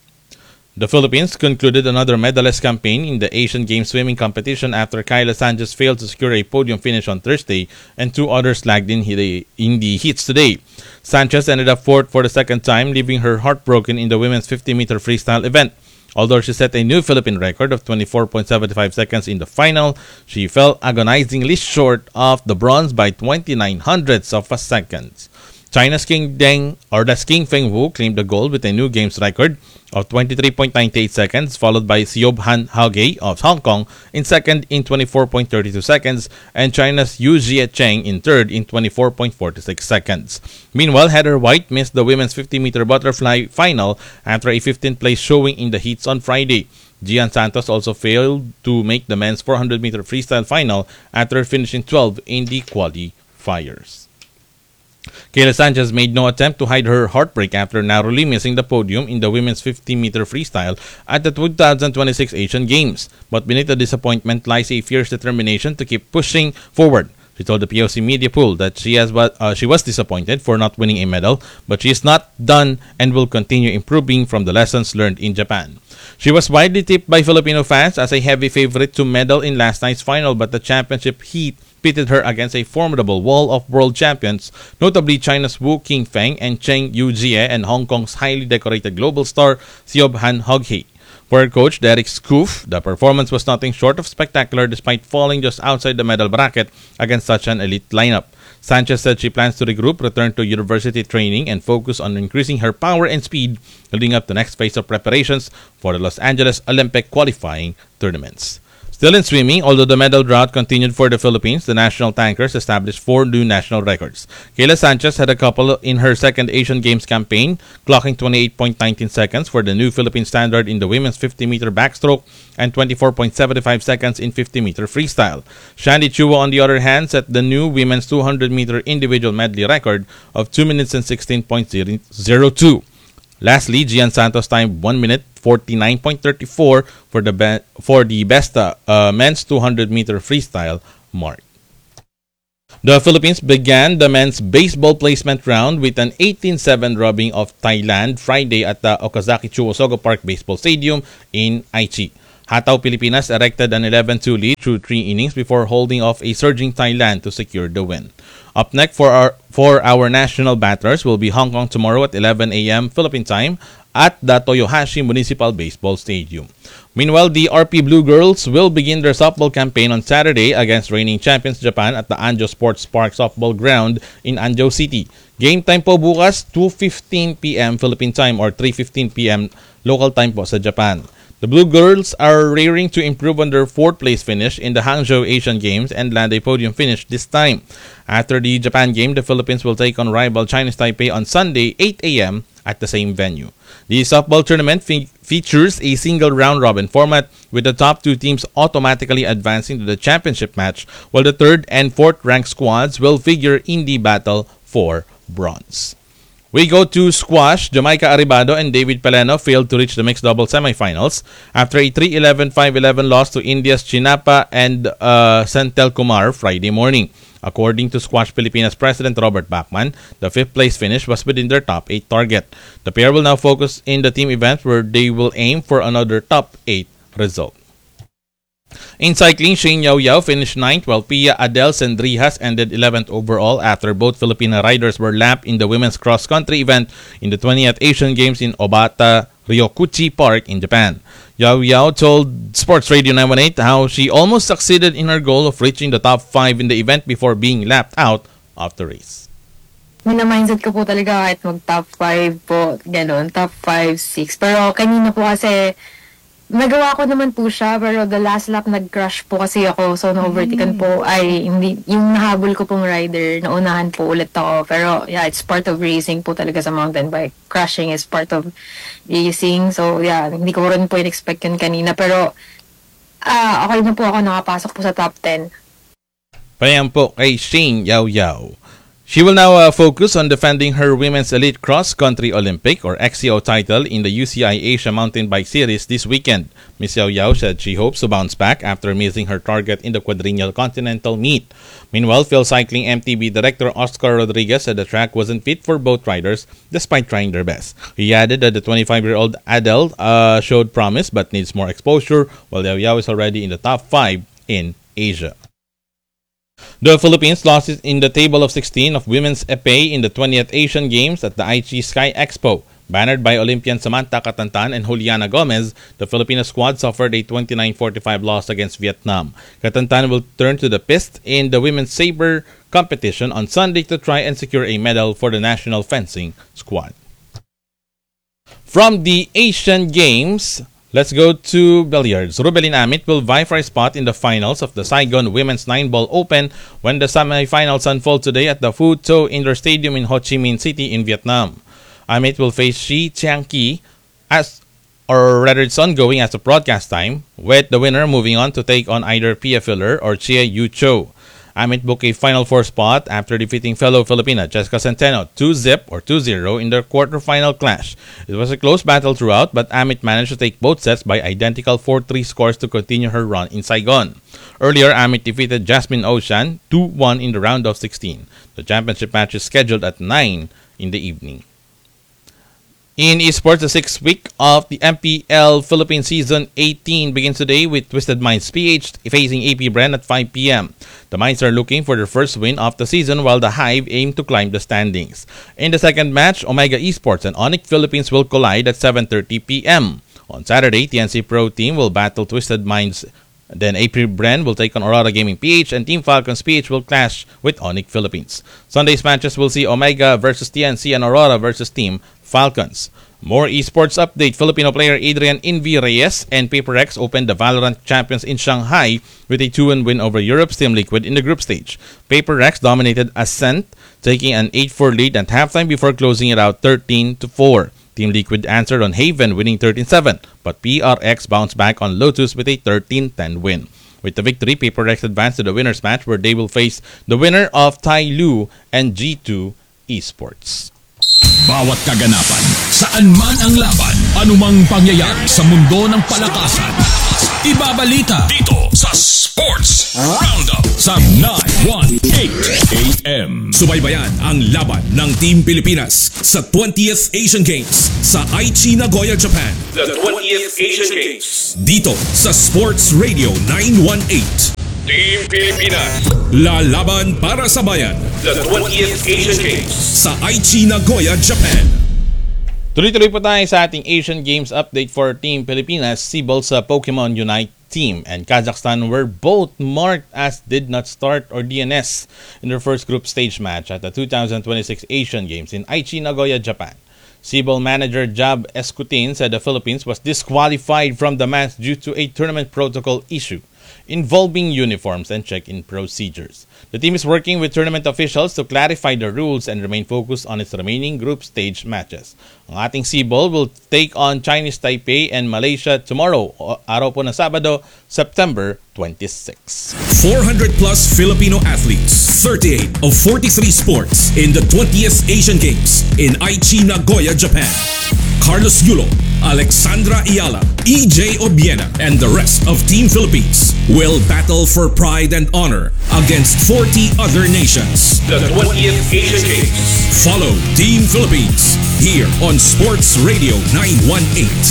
S23: The Philippines concluded another medalist campaign in the Asian Games swimming competition after Kyla Sanchez failed to secure a podium finish on Thursday and two others lagged in the, in the heats today. Sanchez ended up fourth for the second time, leaving her heartbroken in the women's fifty meter freestyle event. Although she set a new Philippine record of twenty-four point seven five seconds in the final, she fell agonizingly short of the bronze by twenty-nine hundredths of a second. China's King Deng, or the King Feng Wu, claimed the gold with a new games record of twenty-three point nine eight seconds, followed by Siob Han Haogei of Hong Kong in second in twenty-four point three two seconds, and China's Yu Jie Cheng in third in twenty-four point four six seconds. Meanwhile, Heather White missed the women's fifty meter butterfly final after a fifteenth place showing in the heats on Friday. Gian Santos also failed to make the men's four hundred meter freestyle final after finishing twelfth in the qualifiers. Kyla Sanchez made no attempt to hide her heartbreak after narrowly missing the podium in the women's fifty meter freestyle at the two thousand twenty-six Asian Games. But beneath the disappointment lies a fierce determination to keep pushing forward. She told the P O C media pool that she has uh, she was disappointed for not winning a medal, but she is not done and will continue improving from the lessons learned in Japan. She was widely tipped by Filipino fans as a heavy favorite to medal in last night's final, but the championship heat pitted her against a formidable wall of world champions, notably China's Wu Qingfeng and Cheng Yu Jie and Hong Kong's highly decorated global star Siob Han Haogei. For coach Derek Scoof, the performance was nothing short of spectacular despite falling just outside the medal bracket against such an elite lineup. Sanchez said she plans to regroup, return to university training, and focus on increasing her power and speed leading up to the next phase of preparations for the Los Angeles Olympic qualifying tournaments. Still in swimming, although the medal drought continued for the Philippines, the national tankers established four new national records. Kayla Sanchez had a couple in her second Asian Games campaign, clocking twenty-eight point one nine seconds for the new Philippine standard in the women's fifty meter backstroke and twenty-four point seven five seconds in fifty meter freestyle. Shandy Chua, on the other hand, set the new women's two hundred meter individual medley record of two minutes and sixteen point zero two. Lastly, Gian Santos timed one minute forty-nine point three four for the be- for the best uh, uh, men's two hundred meter freestyle mark. The Philippines began the men's baseball placement round with an eighteen seven drubbing of Thailand Friday at the Okazaki Chuosogo Park Baseball Stadium in Aichi. Hataw Pilipinas erected an eleven two lead through three innings before holding off a surging Thailand to secure the win. Up next for our for our national batters will be Hong Kong tomorrow at eleven a.m. Philippine time at the Toyohashi Municipal Baseball Stadium. Meanwhile, the R P Blue Girls will begin their softball campaign on Saturday against reigning champions Japan at the Anjo Sports Park Softball Ground in Anjo City. Game time po bukas two fifteen p.m. Philippine time or three fifteen p.m. local time po sa Japan. The Blue Girls are rearing to improve on their fourth place finish in the Hangzhou Asian Games and land a podium finish this time. After the Japan game, the Philippines will take on rival Chinese Taipei on Sunday, eight a.m. at the same venue. The softball tournament fe- features a single round-robin format with the top two teams automatically advancing to the championship match, while the third and fourth ranked squads will figure in the battle for bronze. We go to squash. Jamaica Arribado and David Peleno failed to reach the mixed double semifinals after a three eleven five eleven loss to India's Chinapa and uh, Senthil Kumar Friday morning. According to Squash Pilipinas President Robert Bachman, the fifth place finish was within their top eight target. The pair will now focus in the team event where they will aim for another top eight result. In cycling, Shane Yao Yao finished ninth while Pia Adel Sendrijas ended eleventh overall after both Filipino riders were lapped in the women's cross-country event in the twentieth Asian Games in Obata Ryokuchi Park in Japan. Yao Yao told Sports Radio nine one eight how she almost succeeded in her goal of reaching the top five in the event before being lapped out of the race.
S4: Mina-mindset ko po talaga kahit mag-top five po, gano'n, top five, six. Pero kanina po kasi nagawa ko naman po siya, pero the last lap nag-crash po kasi ako. So, na-overtaken po ay hindi, yung nahabol ko pong rider, naunahan po ulit ako. Pero, yeah, it's part of racing po talaga sa mountain bike. Crashing is part of racing. So, yeah, hindi ko rin po in-expect yun kanina. Pero, ah, okay na po ako nakapasok po sa top ten.
S23: Payan po kay Shane Yao Yao. She will now uh, focus on defending her Women's Elite Cross Country Olympic or X C O title in the U C I Asia Mountain Bike Series this weekend. Miz Yao Yao said she hopes to bounce back after missing her target in the quadrennial continental meet. Meanwhile, Phil Cycling M T B Director Oscar Rodriguez said the track wasn't fit for both riders despite trying their best. He added that the twenty-five-year-old Adele uh, showed promise but needs more exposure, while Yao Yao is already in the top five in Asia. The Philippines lost in the table of sixteen of women's epee in the twentieth Asian Games at the Aichi Sky Expo. Bannered by Olympian Samantha Katantan and Juliana Gomez, the Filipino squad suffered a twenty-nine forty-five loss against Vietnam. Katantan will turn to the piste in the women's saber competition on Sunday to try and secure a medal for the national fencing squad. From the Asian Games, let's go to billiards. Rubelin Amit will vie for a spot in the finals of the Saigon Women's nine-Ball Open when the semifinals unfold today at the Phu To Indoor Stadium in Ho Chi Minh City in Vietnam. Amit will face Shi Chiang-ki, as, or rather it's ongoing as of broadcast time, with the winner moving on to take on either Pia Filler or Chia Yu Cho. Amit booked a Final Four spot after defeating fellow Filipina Jessica Centeno two zip or two zero in their quarterfinal clash. It was a close battle throughout, but Amit managed to take both sets by identical four three scores to continue her run in Saigon. Earlier, Amit defeated Jasmine Ocean two one in the round of sixteen. The championship match is scheduled at nine in the evening. In esports, the sixth week of the M P L Philippines Season eighteen begins today with Twisted Minds P H facing A P Bren at five p.m. The Minds are looking for their first win of the season while the Hive aim to climb the standings. In the second match, Omega Esports and Onyx Philippines will collide at seven thirty p.m. On Saturday, T N C Pro Team will battle Twisted Minds. Then A P Bren will take on Aurora Gaming P H, and Team Falcons P H will clash with Onyx Philippines. Sunday's matches will see Omega versus T N C and Aurora versus Team Falcons. More esports update. Filipino player Adrian Invi Reyes and PaperX opened the Valorant champions in Shanghai with a two one win over Europe's Team Liquid in the group stage. PaperX dominated Ascent, taking an eight four lead at halftime before closing it out thirteen to four. Team Liquid answered on Haven, winning thirteen seven, but P R X bounced back on Lotus with a thirteen ten win. With the victory, PaperX advanced to the winners match where they will face the winner of Tai Lu and G two Esports.
S11: Bawat kaganapan, saan man ang laban, anumang pangyayari sa mundo ng palakasan, ibabalita dito sa Sports Roundup sa nine one eight A M. Subaybayan ang laban ng Team Pilipinas sa twentieth Asian Games sa Aichi, Nagoya, Japan. The twentieth Asian Games dito sa Sports Radio nine one eight. Team Pilipinas, lalaban para sa bayan. The twentieth Asian Games sa Aichi, Nagoya, Japan.
S23: Tuloy-tuloy po tayo sa ating Asian Games update for Team Pilipinas. Sibol sa Pokemon Unite team and Kazakhstan were both marked as did not start or D N S in their first group stage match at the two thousand twenty-six Asian Games in Aichi, Nagoya, Japan. Sibol manager Jab Escutin said the Philippines was disqualified from the match due to a tournament protocol issue involving uniforms and check-in procedures. The team is working with tournament officials to clarify the rules and remain focused on its remaining group stage matches. Ang ating Sibol will take on Chinese Taipei and Malaysia tomorrow, araw po ng Sabado, September twenty-sixth.
S11: four hundred plus Filipino athletes, thirty-eight of forty-three sports in the twentieth Asian Games in Aichi, Nagoya, Japan. Carlos Yulo, Alexandra Ayala, E J Obiena, and the rest of Team Philippines will battle for pride and honor against forty other nations. The twentieth Asian Games. Follow Team Philippines here on Sports Radio nine one eight.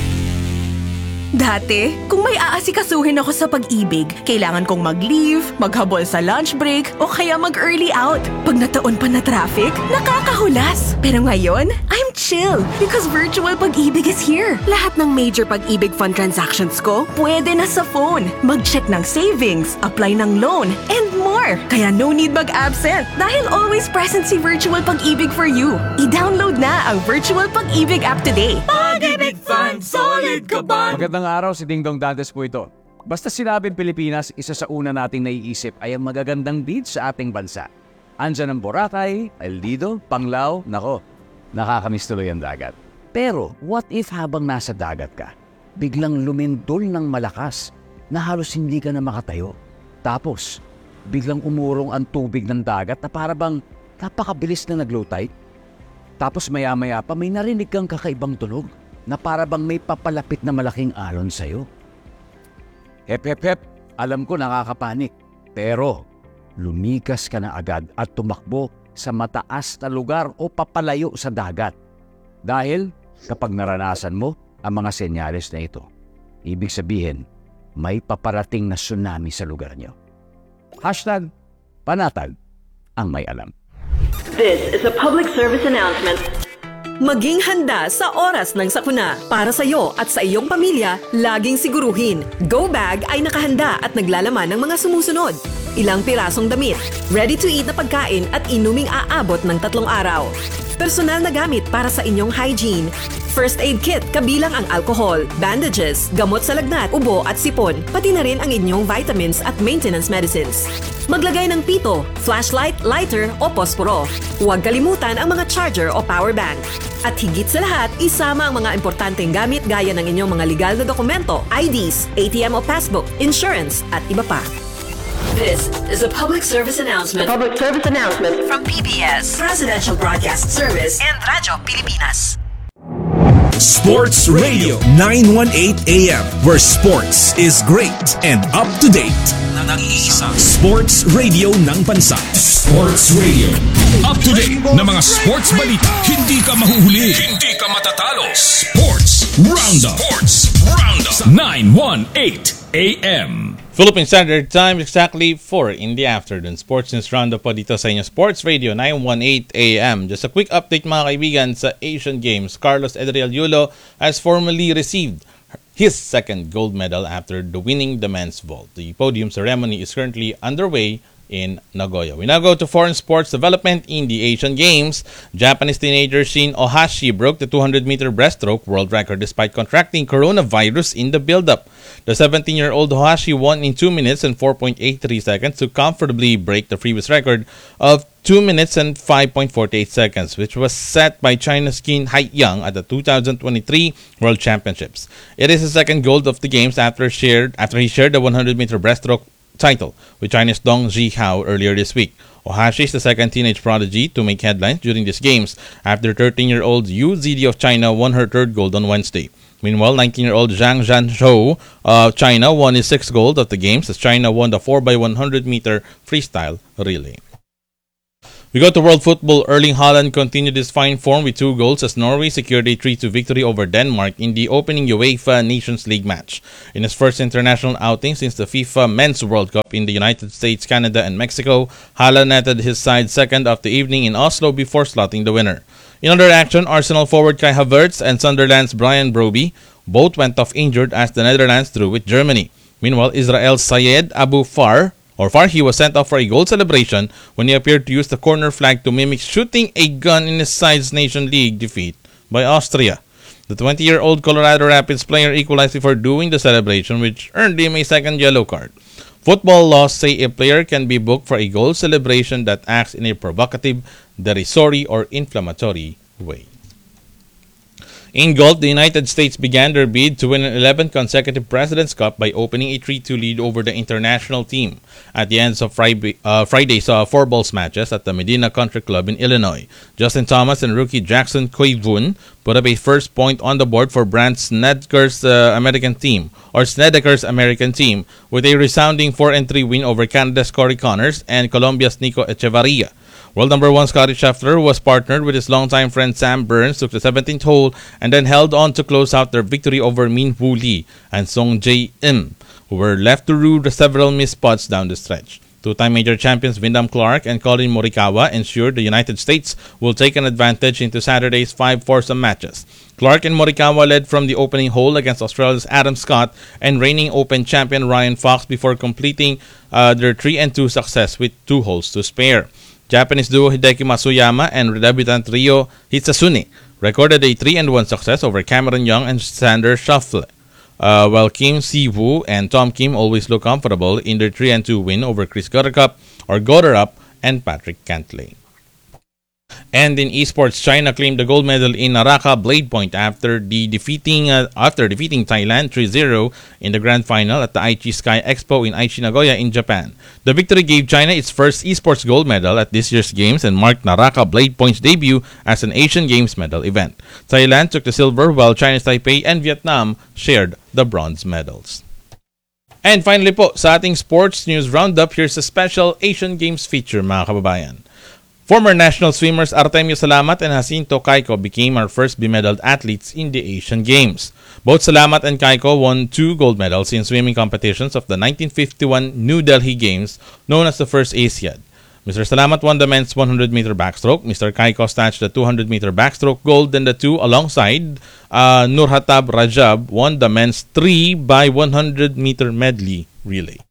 S5: Dati, kung may aasikasuhin ako sa pag-ibig, kailangan kong mag-leave, maghabol sa lunch break, o kaya mag-early out. Pag nataon pa na traffic, nakakahulas. Pero ngayon, I'm chill because virtual pag-ibig is here. Lahat ng major pag-ibig fund transactions ko, pwede na sa phone. Mag-check ng savings, apply ng loan, and more. Kaya no need mag-absent dahil always present si Virtual Pag-ibig for you. I-download na ang Virtual Pag-ibig app today. Pag-ibig Fund, solid ka ba?
S6: Magandang araw, si Dingdong Dantes po ito. Basta sinabing Pilipinas, isa sa una nating naiisip ay ang magagandang beach sa ating bansa. Andyan ang Boracay, El Nido, Panglao, nako, nakakamiss tuloy ang dagat. Pero what if habang nasa dagat ka, biglang lumindol ng malakas na halos hindi ka na makatayo? Tapos, biglang umurong ang tubig ng dagat na para bang napakabilis na nag-low tide? Tapos maya-maya pa may narinig kang kakaibang tunog na para bang may papalapit na malaking alon sa'yo. Hep, hep, hep, alam ko nakakapanik. Pero lumikas ka na agad at tumakbo sa mataas na lugar o papalayo sa dagat. Dahil kapag naranasan mo ang mga senyales na ito, ibig sabihin may paparating na tsunami sa lugar nyo. Hashtag panatag ang may alam.
S15: This is a public service announcement.
S16: Maging handa sa oras ng sakuna. Para sa iyo at sa iyong pamilya, laging siguruhin. Go Bag ay nakahanda at naglalaman ng mga sumusunod. Ilang pirasong damit, ready-to-eat na pagkain at inuming aabot ng tatlong araw. Personal na gamit para sa inyong hygiene. First aid kit kabilang ang alcohol, bandages, gamot sa lagnat, ubo at sipon, pati na rin ang inyong vitamins at maintenance medicines. Maglagay ng pito, flashlight, lighter o posporo. Huwag kalimutan ang mga charger o power bank. At higit sa lahat, isama ang mga importanteng gamit gaya ng inyong mga legal na dokumento, I Ds, A T M o passbook, insurance at iba pa.
S15: This is a public service announcement. A public service announcement from P B S, Presidential Broadcast Service, and Radyo Pilipinas.
S11: Sports Radio nine one eight A M, where sports is great and up to date. Nang-iisang Sports Radio ng bansa. Sports Radio. Up to date na mga sports balita. Hindi ka mahuhuli. Hindi ka matatalo. Sports Roundup. Sports Roundup. nine one eight A M.
S23: Philippine Standard Time, exactly four in the afternoon. Sports News Roundup po dito sa inyo Sports Radio nine eighteen A M. Just a quick update mga kaibigan sa Asian Games. Carlos Edriel Yulo has formally received his second gold medal after the winning the men's vault. The podium ceremony is currently underway in Nagoya. We now go to foreign sports development in the Asian Games. Japanese teenager Shin Ohashi broke the two hundred meter breaststroke world record despite contracting coronavirus in the build-up. The seventeen-year-old Ohashi won in two minutes and four point eight three seconds to comfortably break the previous record of two minutes and five point four eight seconds, which was set by China's Qin Haiyang at the two thousand twenty-three World Championships. It is the second gold of the Games after shared after he shared the one hundred meter breaststroke title with China's Dong Zhihao earlier this week. Ohashi is the second teenage prodigy to make headlines during these games after thirteen-year-old Yu Zidi of China won her third gold on Wednesday. Meanwhile, nineteen-year-old Zhang Zhanzhou of China won his sixth gold of the games as China won the four by one hundred meter freestyle relay. We go to World Football. Erling Haaland continued his fine form with two goals as Norway secured a three two victory over Denmark in the opening UEFA Nations League match. In his first international outing since the FIFA Men's World Cup in the United States, Canada, and Mexico, Haaland netted his side second of the evening in Oslo before slotting the winner. In other action, Arsenal forward Kai Havertz and Sunderland's Brian Broby both went off injured as the Netherlands drew with Germany. Meanwhile, Israel's Syed Abu Far Or Farhi was sent off for a goal celebration when he appeared to use the corner flag to mimic shooting a gun in his side's Nation League defeat by Austria. The twenty-year-old Colorado Rapids player equalized before doing the celebration, which earned him a second yellow card. Football laws say a player can be booked for a goal celebration that acts in a provocative, derisory, or inflammatory way. In golf, the United States began their bid to win an eleventh consecutive President's Cup by opening a three two lead over the international team. At the end of Friday, uh, Friday saw four balls matches at the Medina Country Club in Illinois. Justin Thomas and rookie Jackson Koivun put up a first point on the board for Brandt Snedeker's uh, American team, or Snedeker's American team, with a resounding four and three win over Canada's Corey Connors and Colombia's Nico Echevarria. World number one Scotty Scheffler, who was partnered with his longtime friend Sam Burns, took the seventeenth hole and then held on to close out their victory over Min Woo Lee and Song Jae Im, who were left to rue the several missed putts down the stretch. Two-time major champions Wyndham Clark and Colin Morikawa ensured the United States will take an advantage into Saturday's five foursome matches. Clark and Morikawa led from the opening hole against Australia's Adam Scott and reigning Open champion Ryan Fox before completing uh, their three and two success with two holes to spare. Japanese duo Hideki Matsuyama and debutant Ryo Hitsasune recorded a three and one success over Cameron Young and Sander Schauffele, uh, while Kim Si-woo and Tom Kim always look comfortable in their three and two win over Chris Goddard or Goddard and Patrick Cantlay. And in esports, China claimed the gold medal in Naraka Blade Point after the defeating uh, after defeating Thailand three zero in the grand final at the Aichi Sky Expo in Aichi, Nagoya in Japan. The victory gave China its first esports gold medal at this year's games and marked Naraka Blade Point's debut as an Asian Games medal event. Thailand took the silver while China's Taipei and Vietnam shared the bronze medals. And finally po, sa ating sports news roundup, here's a special Asian Games feature mga kababayan. Former national swimmers Artemio Salamat and Jacinto Caico became our first bemedaled athletes in the Asian Games. Both Salamat and Caico won two gold medals in swimming competitions of the nineteen fifty-one New Delhi Games, known as the First Asiad. Mister Salamat won the men's one hundred meter backstroke. Mister Caico snatched the two hundred meter backstroke gold, and the two alongside uh, Nurhatab Rajab won the men's three by one hundred meter medley relay.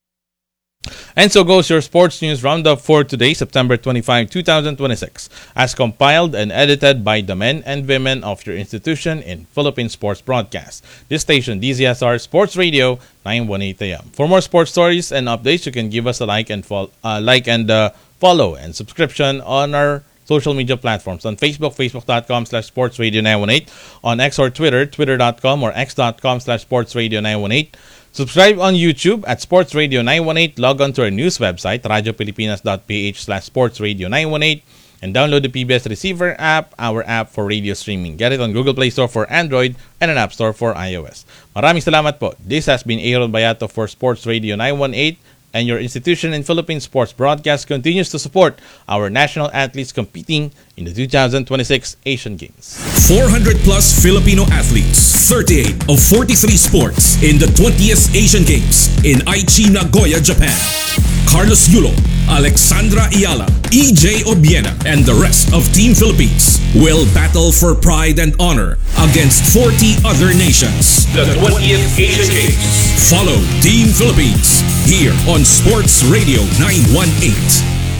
S23: And so goes your sports news roundup for today, September twenty-fifth, twenty twenty-six, as compiled and edited by the men and women of your institution in Philippine Sports Broadcast. This station, D Z S R Sports Radio, nine eighteen A M. For more sports stories and updates, you can give us a like and fo- uh, like and uh, follow and subscription on our social media platforms. On Facebook, facebook.com slash sportsradio918. On X or Twitter, twitter.com or x.com slash sportsradio918. Subscribe on YouTube at Sports Radio nine eighteen. Log on to our news website, radiopilipinas.ph slash sportsradio918. And download the P B S Receiver app, our app for radio streaming. Get it on Google Play Store for Android and an App Store for iOS. Maraming salamat po. This has been Aaron Bayato for Sports Radio nine eighteen. and your institution in Philippine sports broadcast continues to support our national athletes competing in the two thousand twenty-six Asian Games.
S11: four hundred plus Filipino athletes, thirty-eight of forty-three sports in the twentieth Asian Games in Aichi, Nagoya, Japan. Carlos Yulo, Alexandra Ayala, E J Obiena, and the rest of Team Philippines will battle for pride and honor against forty other nations. The twentieth Asian Games. Follow Team Philippines here on Sports Radio nine one eight.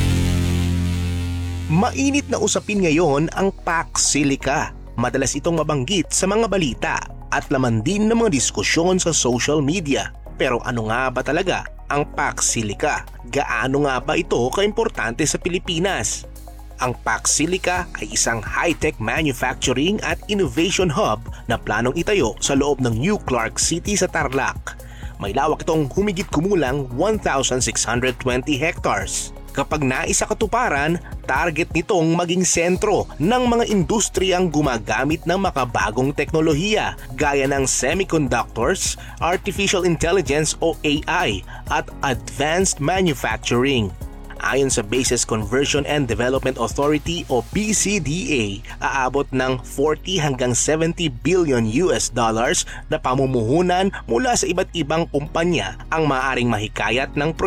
S7: Mainit na usapin ngayon ang Pax Silica. Madalas itong mabanggit sa mga balita at laman din ng mga diskusyon sa social media. Pero ano nga ba talaga ang Pax Silica? Gaano nga ba ito kaimportante sa Pilipinas? Ang Pax Silica ay isang high-tech manufacturing at innovation hub na planong itayo sa loob ng New Clark City sa Tarlac. May lawak itong humigit kumulang one thousand six hundred twenty hectares. Kapag naisa katuparan, target nitong maging sentro ng mga industriyang gumagamit ng makabagong teknolohiya gaya ng semiconductors, artificial intelligence o A I at advanced manufacturing. Ayon sa Bases Conversion and Development Authority o B C D A, aabot ng forty hanggang seventy billion U S dollars na pamumuhunan mula sa iba't ibang kumpanya ang maaaring mahikayat ng proyekto